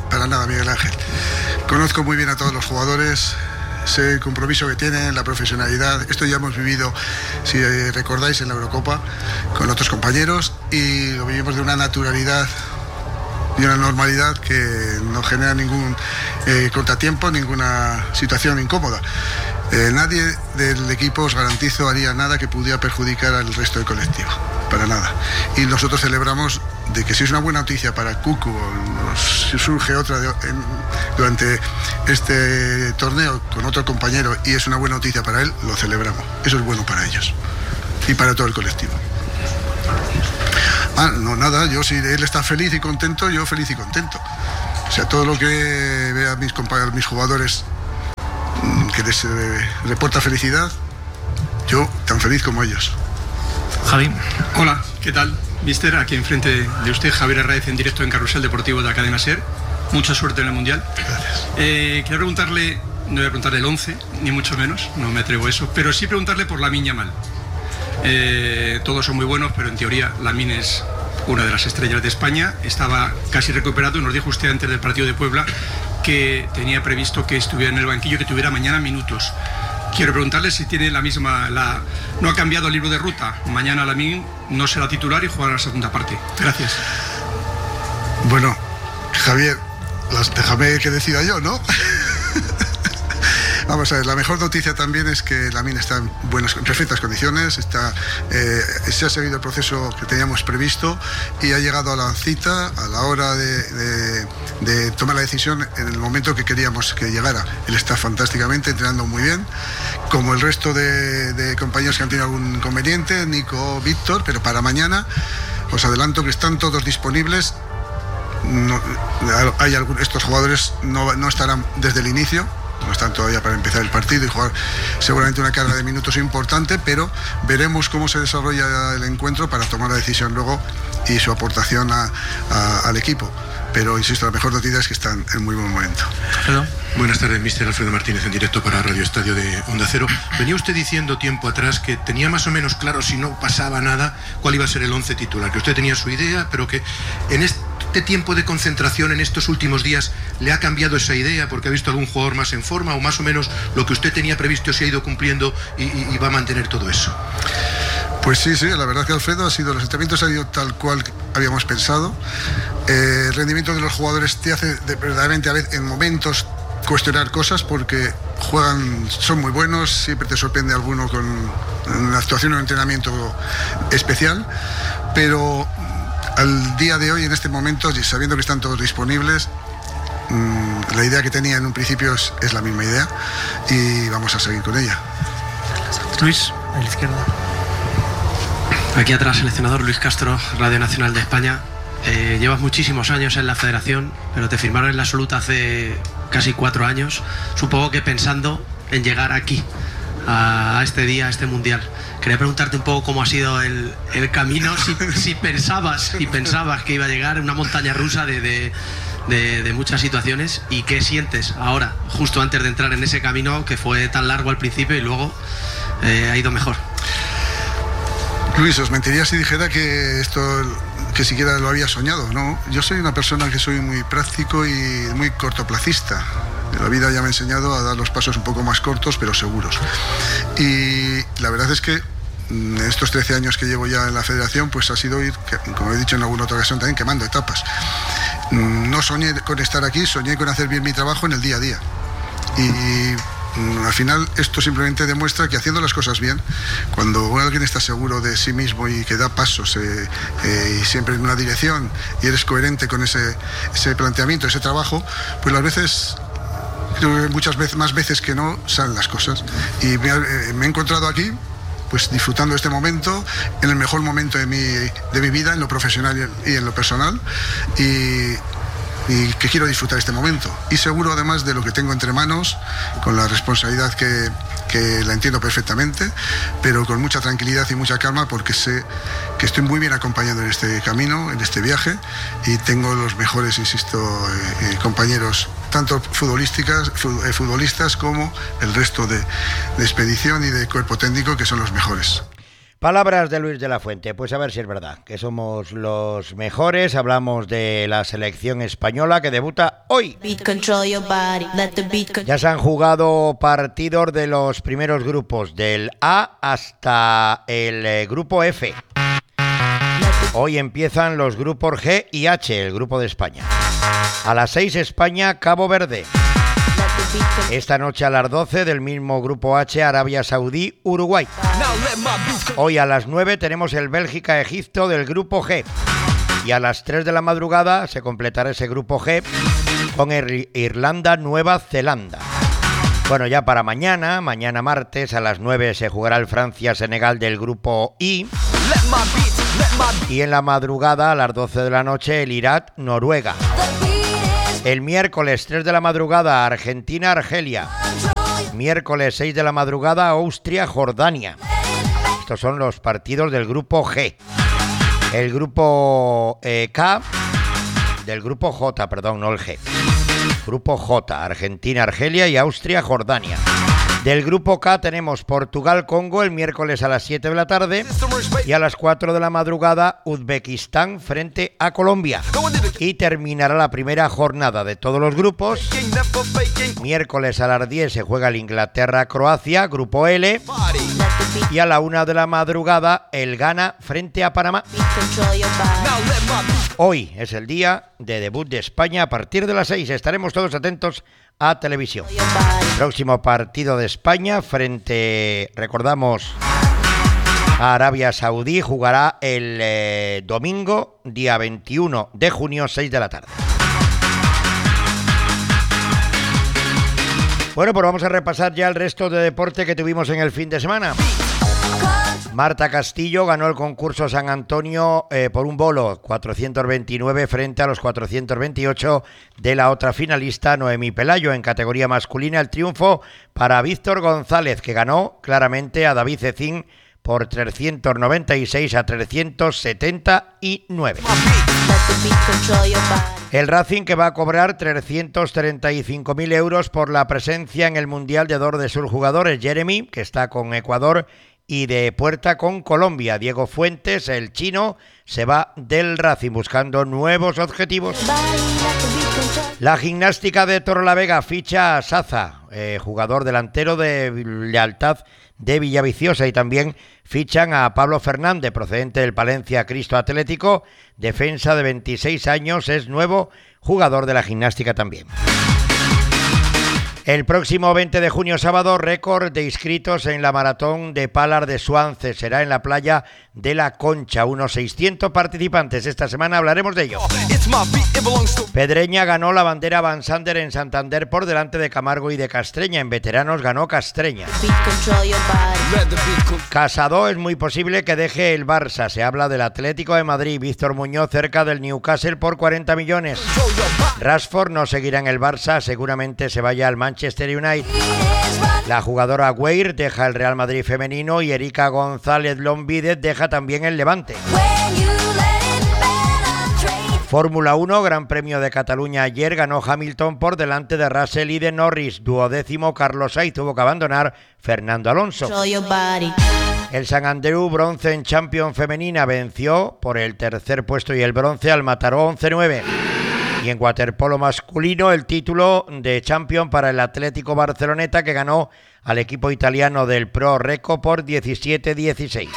para nada, Miguel Ángel. Conozco muy bien a todos los jugadores, sé el compromiso que tienen, la profesionalidad. Esto ya hemos vivido, si recordáis, en la Eurocopa con otros compañeros, y lo vivimos de una naturalidad y una normalidad que no genera ningún eh, contratiempo, ninguna situación incómoda. Eh, nadie del equipo, os garantizo, haría nada que pudiera perjudicar al resto del colectivo, para nada. Y nosotros celebramos de que si es una buena noticia para Cucu, o si surge otra de, en, durante este torneo con otro compañero y es una buena noticia para él, lo celebramos. Eso es bueno para ellos y para todo el colectivo. Ah, no, nada, yo si él está feliz y contento, yo feliz y contento. O sea, todo lo que vea mis compañeros, mis jugadores, que les eh, reporta felicidad, yo tan feliz como ellos.
Javi. Hola, ¿qué tal? Mister, aquí enfrente de usted, Javier Arraez, en directo en Carrusel Deportivo de la cadena SER. Mucha suerte en el Mundial.
Gracias.
Eh, quiero preguntarle, no voy a preguntarle el once, ni mucho menos, no me atrevo a eso, pero sí preguntarle por Lamine Yamal. Eh, todos son muy buenos, pero en teoría Lamine es una de las estrellas de España. Estaba casi recuperado, nos dijo usted antes del partido de Puebla que tenía previsto que estuviera en el banquillo, que tuviera mañana minutos. Quiero preguntarle si tiene la misma, la, no ha cambiado el libro de ruta. Mañana Lamine no será titular y jugará la segunda parte. Gracias.
Bueno, Javier, las, déjame que decida yo, ¿no? Vamos a ver, la mejor noticia también es que Lamine está en buenas, en perfectas condiciones, está, eh, se ha seguido el proceso que teníamos previsto y ha llegado a la cita a la hora de, de, de tomar la decisión en el momento que queríamos que llegara. Él está fantásticamente, entrenando muy bien, como el resto de, de compañeros que han tenido algún inconveniente, Nico, Víctor, pero para mañana os adelanto que están todos disponibles. No, hay algún, estos jugadores no, no estarán desde el inicio, no están todavía para empezar el partido y jugar seguramente una carga de minutos importante, pero veremos cómo se desarrolla el encuentro para tomar la decisión luego y su aportación a, a, al equipo. Pero insisto, la mejor noticia es que están en muy buen momento.
Perdón.
Buenas tardes, mister Alfredo Martínez, en directo para Radio Estadio de Onda Cero. Venía usted diciendo tiempo atrás que tenía más o menos claro, si no pasaba nada, cuál iba a ser el once titular, que usted tenía su idea, pero que en este tiempo de concentración, en estos últimos días, ¿le ha cambiado esa idea porque ha visto algún jugador más en forma, o más o menos lo que usted tenía previsto se ha ido cumpliendo y, y, y va a mantener todo eso?
Pues sí, sí, la verdad que Alfredo ha sido, los entrenamientos han ido tal cual habíamos pensado. Eh, el rendimiento de los jugadores te hace de, verdaderamente a veces en momentos cuestionar cosas porque juegan, son muy buenos, siempre te sorprende alguno con una actuación o un entrenamiento especial, pero al día de hoy, en este momento, sabiendo que están todos disponibles, mmm, la idea que tenía en un principio es, es la misma idea y vamos a seguir con ella.
Luis, a la izquierda.
Aquí atrás, seleccionador Luis Castro, Radio Nacional de España. Eh, llevas muchísimos años en la federación, pero te firmaron en la absoluta hace casi cuatro años. Supongo que pensando en llegar aquí, a, a este día, a este mundial. Quería preguntarte un poco cómo ha sido el, el camino, si, si pensabas, si pensabas que iba a llegar una montaña rusa de, de, de, de muchas situaciones, y qué sientes ahora, justo antes de entrar en ese camino que fue tan largo al principio y luego eh, ha ido mejor.
Luis, os mentiría si dijera que esto, que siquiera lo había soñado, ¿no? Yo soy una persona que soy muy práctico y muy cortoplacista. La vida ya me ha enseñado a dar los pasos un poco más cortos, pero seguros. Y la verdad es que en estos trece años que llevo ya en la federación, pues ha sido ir, como he dicho en alguna otra ocasión también, quemando etapas. No soñé con estar aquí, soñé con hacer bien mi trabajo en el día a día. Y al final esto simplemente demuestra que haciendo las cosas bien, cuando alguien está seguro de sí mismo y que da pasos eh, eh, y siempre en una dirección y eres coherente con ese, ese planteamiento, ese trabajo, pues las veces, creo que muchas veces, más veces que no, salen las cosas. Y me, eh, me he encontrado aquí pues disfrutando de este momento, en el mejor momento de mi, de mi vida, en lo profesional y en lo personal, y y que quiero disfrutar este momento, y seguro además de lo que tengo entre manos, con la responsabilidad que, que la entiendo perfectamente, pero con mucha tranquilidad y mucha calma, porque sé que estoy muy bien acompañado en este camino, en este viaje, y tengo los mejores, insisto, eh, eh, compañeros, tanto futbolísticas, eh, futbolistas como el resto de, de expedición y de cuerpo técnico, que son los mejores.
Palabras de Luis de la Fuente, pues a ver si es verdad, que somos los mejores. Hablamos de la selección española que debuta hoy. Ya se han jugado partidos de los primeros grupos, del A hasta el eh, grupo F. Hoy empiezan los grupos G y H, el grupo de España. A las seis España, Cabo Verde. Esta noche a las doce del mismo grupo H, Arabia Saudí, Uruguay. Hoy a las nueve tenemos el Bélgica-Egipto del grupo G. Y a las tres de la madrugada se completará ese grupo G con el Irlanda-Nueva Zelanda. Bueno, ya para mañana, mañana martes a las nueve se jugará el Francia-Senegal del grupo I. Y en la madrugada a las doce de la noche el Irak-Noruega. El miércoles tres de la madrugada Argentina-Argelia. Miércoles seis de la madrugada Austria-Jordania. Estos son los partidos del grupo G. El grupo eh, K, del grupo J, perdón, no el G. Grupo J, Argentina, Argelia y Austria, Jordania. Del grupo K tenemos Portugal-Congo el miércoles a las siete de la tarde y a las cuatro de la madrugada Uzbekistán frente a Colombia. Y terminará la primera jornada de todos los grupos. Miércoles a las diez se juega el Inglaterra-Croacia, grupo L. Y a la una de la madrugada el Ghana frente a Panamá. Hoy es el día de debut de España. A partir de las seis estaremos todos atentos a televisión. Próximo partido de España frente, recordamos, a Arabia Saudí. Jugará el eh, domingo, día veintiuno de junio, seis de la tarde. Bueno, pues vamos a repasar ya el resto de deporte que tuvimos en el fin de semana. Marta Castillo ganó el concurso San Antonio eh, por un bolo, cuatrocientos veintinueve frente a los cuatrocientos veintiocho de la otra finalista, Noemí Pelayo. En categoría masculina, el triunfo para Víctor González, que ganó claramente a David Cecín por trescientos noventa y seis a trescientos setenta y nueve. El Racing, que va a cobrar trescientos treinta y cinco mil euros por la presencia en el Mundial de dos de sus jugadores, Jeremy, que está con Ecuador, y de puerta con Colombia. Diego Fuentes, el chino, se va del Racing buscando nuevos objetivos. La Gimnástica de Torrelavega ficha a Saza, eh, jugador delantero de Lealtad de Villaviciosa, y también fichan a Pablo Fernández, procedente del Palencia Cristo Atlético, defensa de veintiséis años, es nuevo jugador de la Gimnástica también. El próximo veinte de junio, sábado, récord de inscritos en la maratón de Palar de Suance. Será en la playa de La Concha. Unos seiscientos participantes. Esta semana hablaremos de ello. Pedreña ganó la bandera Van Sander en Santander por delante de Camargo y de Castreña. En veteranos ganó Castreña. Casado es muy posible que deje el Barça. Se habla del Atlético de Madrid. Víctor Muñoz cerca del Newcastle por cuarenta millones. Rashford no seguirá en el Barça. Seguramente se vaya al Manchester United. La jugadora Weir deja el Real Madrid femenino y Erika González Lombídez deja también el Levante. Fórmula uno, Gran Premio de Cataluña ayer, ganó Hamilton por delante de Russell y de Norris. Duodécimo, Carlos Sainz, tuvo que abandonar Fernando Alonso. El San Andreu, bronce en Champions femenina, venció por el tercer puesto y el bronce al Mataró once nueve. Y en waterpolo masculino, el título de Champions para el Atlético Barceloneta, que ganó al equipo italiano del Pro Reco por diecisiete dieciséis.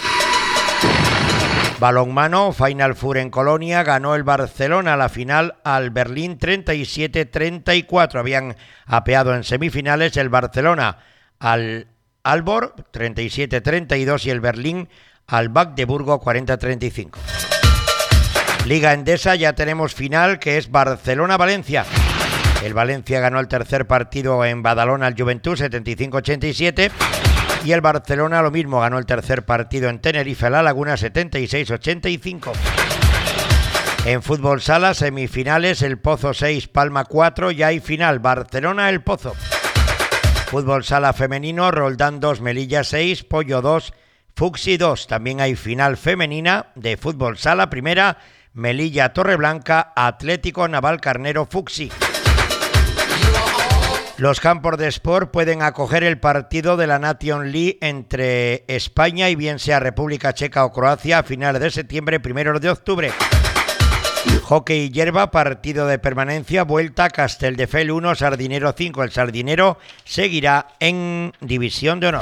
Balonmano, Final Four en Colonia, ganó el Barcelona la final al Berlín treinta y siete treinta y cuatro. Habían apeado en semifinales el Barcelona al Aalborg treinta y siete treinta y dos y el Berlín al Magdeburgo cuarenta treinta y cinco. Liga Endesa, ya tenemos final, que es Barcelona-Valencia. El Valencia ganó el tercer partido en Badalona al Juventud setenta y cinco ochenta y siete y el Barcelona lo mismo, ganó el tercer partido en Tenerife a La Laguna setenta y seis ochenta y cinco. En fútbol sala, semifinales, el Pozo seis, Palma cuatro, ya hay final, Barcelona-El Pozo. Fútbol sala femenino, Roldán dos, Melilla seis, Pollo dos, Fuxi dos. También hay final femenina de fútbol sala primera, Melilla Torreblanca, Atlético Navalcarnero Fuxi. Los campos de Sport pueden acoger el partido de la Nation League entre España y bien sea República Checa o Croacia a finales de septiembre, primeros de octubre. Hockey y hierba, partido de permanencia, vuelta Castelldefels uno, Sardinero cinco. El Sardinero seguirá en División de Honor.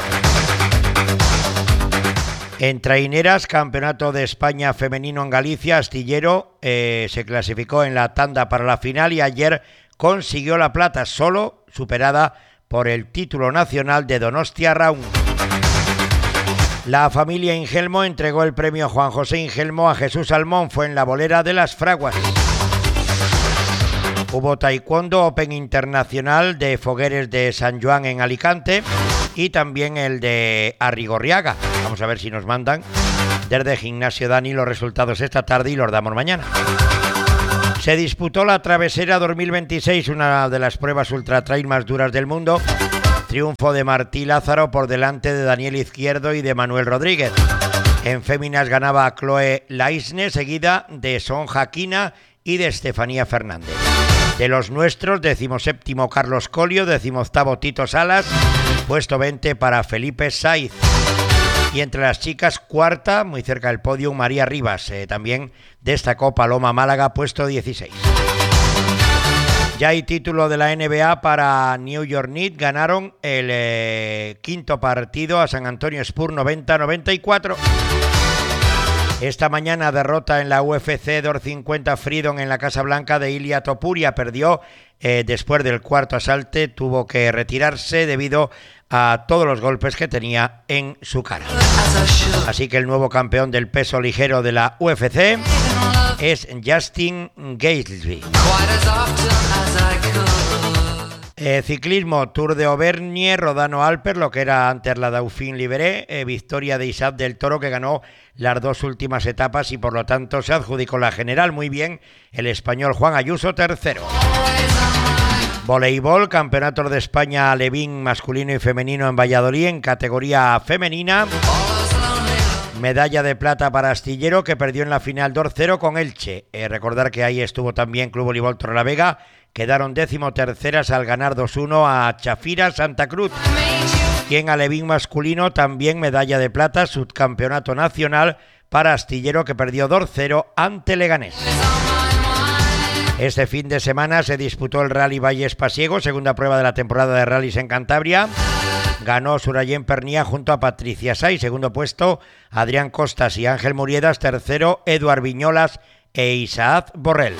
En traineras, Campeonato de España femenino en Galicia, Astillero eh, se clasificó en la tanda para la final y ayer consiguió la plata, solo superada por el título nacional de Donostia Raun. La familia Ingelmo entregó el premio Juan José Ingelmo a Jesús Almón, fue en la bolera de Las Fraguas. Hubo taekwondo Open Internacional de Fogueres de San Joan en Alicante y también el de Arrigorriaga. Vamos a ver si nos mandan desde Gimnasio Dani los resultados esta tarde y los damos mañana. Se disputó la Travesera dos mil veintiséis, una de las pruebas ultra trail más duras del mundo. Triunfo de Martí Lázaro por delante de Daniel Izquierdo y de Manuel Rodríguez. En féminas ganaba Chloe Laisne, seguida de Sonja Quina y de Estefanía Fernández. De los nuestros, decimoséptimo Carlos Colio, decimoctavo Tito Salas, puesto veinte para Felipe Saiz. Y entre las chicas, cuarta, muy cerca del podio, María Rivas. Eh, también destacó Paloma Málaga, puesto dieciséis. Ya hay título de la N B A para New York Knicks. Ganaron el eh, quinto partido a San Antonio Spurs noventa a noventa y cuatro. Esta mañana derrota en la U F C doscientos cincuenta Freedom en la Casa Blanca de Ilia Topuria. Perdió eh, después del cuarto asalto, tuvo que retirarse debido a todos los golpes que tenía en su cara. Así que el nuevo campeón del peso ligero de la U F C es Justin Gaethje. Eh, ciclismo, Tour de Auvergne, Rodano Alpes, lo que era antes la Dauphiné Libéré, eh, victoria de Isaac del Toro, que ganó las dos últimas etapas y por lo tanto se adjudicó la general. Muy bien, el español Juan Ayuso, tercero. Voleibol, Campeonatos de España Alevín masculino y femenino en Valladolid en categoría femenina. Medalla de plata para Astillero, que perdió en la final dos cero con Elche. Eh, recordar que ahí estuvo también Club Voleibol Torrelavega. Quedaron décimo terceras al ganar dos uno a Chafira Santa Cruz. Y en alevín masculino también medalla de plata, subcampeonato nacional para Astillero, que perdió dos cero ante Leganés. Este fin de semana se disputó el Rally Valles Pasiego, segunda prueba de la temporada de rallies en Cantabria. Ganó Surayén Pernía junto a Patricia Say, segundo puesto Adrián Costas y Ángel Muriedas, tercero Eduard Viñolas e Isaac Borrell.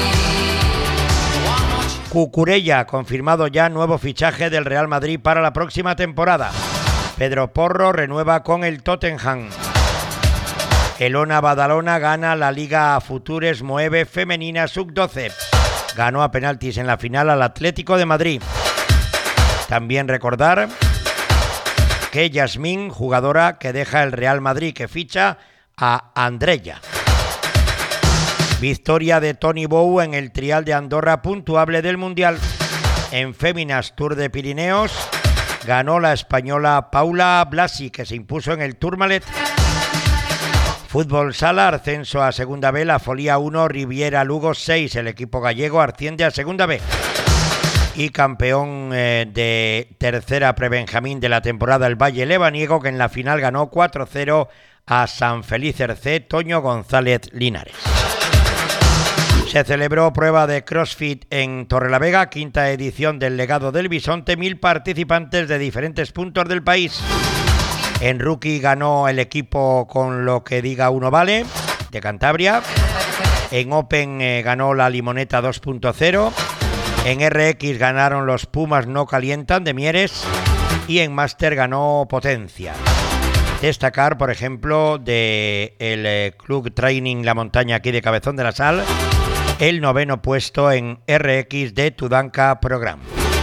Cucurella, confirmado ya nuevo fichaje del Real Madrid para la próxima temporada. Pedro Porro renueva con el Tottenham. Elona Badalona gana la Liga Futures Moeve Femenina sub doce. Ganó a penaltis en la final al Atlético de Madrid. También recordar que Yasmín, jugadora que deja el Real Madrid, que ficha a Andrella. Victoria de Toni Bou en el trial de Andorra, puntuable del Mundial. En féminas, Tour de Pirineos, ganó la española Paula Blasi, que se impuso en el Tourmalet. Fútbol Sala, ascenso a Segunda B, la Folía uno, Riviera Lugo seis, el equipo gallego asciende a Segunda B. Y campeón eh, de tercera prebenjamín de la temporada, el Valle Lebaniego, que en la final ganó cuatro cero a San Felice C, Toño González Linares. Se celebró prueba de CrossFit en Torrelavega, quinta edición del Legado del Bisonte, mil participantes de diferentes puntos del país. En Rookie ganó el equipo Con lo que diga uno vale, de Cantabria. En Open eh, ganó la Limoneta dos punto cero. En R X ganaron los Pumas No Calientan, de Mieres. Y en Master ganó Potencia. Destacar, por ejemplo, de el eh, Club Training La Montaña, aquí de Cabezón de la Sal, el noveno puesto en R X de Tudanca Program.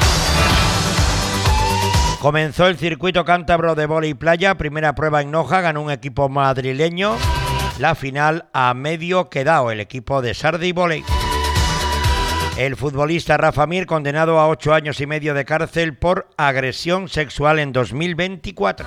Comenzó el circuito cántabro de vóley playa, primera prueba en Noja, ganó un equipo madrileño, la final a medio quedao, el equipo de Sardi Voley. El futbolista Rafa Mir, condenado a ocho años y medio de cárcel por agresión sexual en dos mil veinticuatro.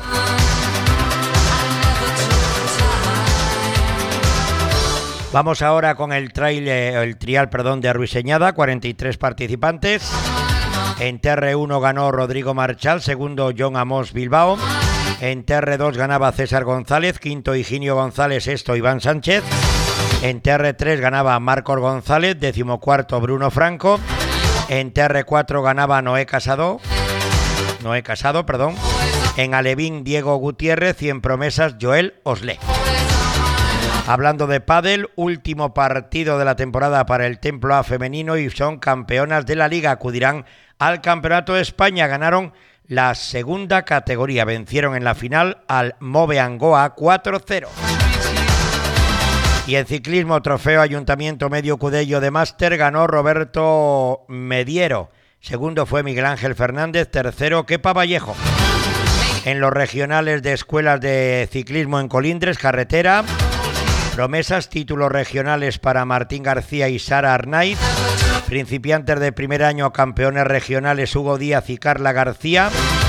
Vamos ahora con el, trail, el trial perdón, de Arruiseñada, cuarenta y tres participantes. En T R uno ganó Rodrigo Marchal, segundo John Amos Bilbao. En T R dos ganaba César González, quinto Higinio González, sexto Iván Sánchez. En T R tres ganaba Marcos González, decimocuarto Bruno Franco. En T R cuatro ganaba Noé Casado, Noé Casado, perdón. En Alevín Diego Gutiérrez y en Promesas Joel Oslé. Hablando de pádel, último partido de la temporada para el Templo A femenino y son campeonas de la liga. Acudirán al Campeonato de España. Ganaron la segunda categoría. Vencieron en la final al Move Angoa cuatro cero. Y en ciclismo, trofeo Ayuntamiento Medio Cudello de Máster, ganó Roberto Mediero. Segundo fue Miguel Ángel Fernández, tercero Kepa Vallejo. En los regionales de escuelas de ciclismo en Colindres, carretera, promesas, títulos regionales para Martín García y Sara Arnaiz. Principiantes de primer año, campeones regionales Hugo Díaz y Carla García.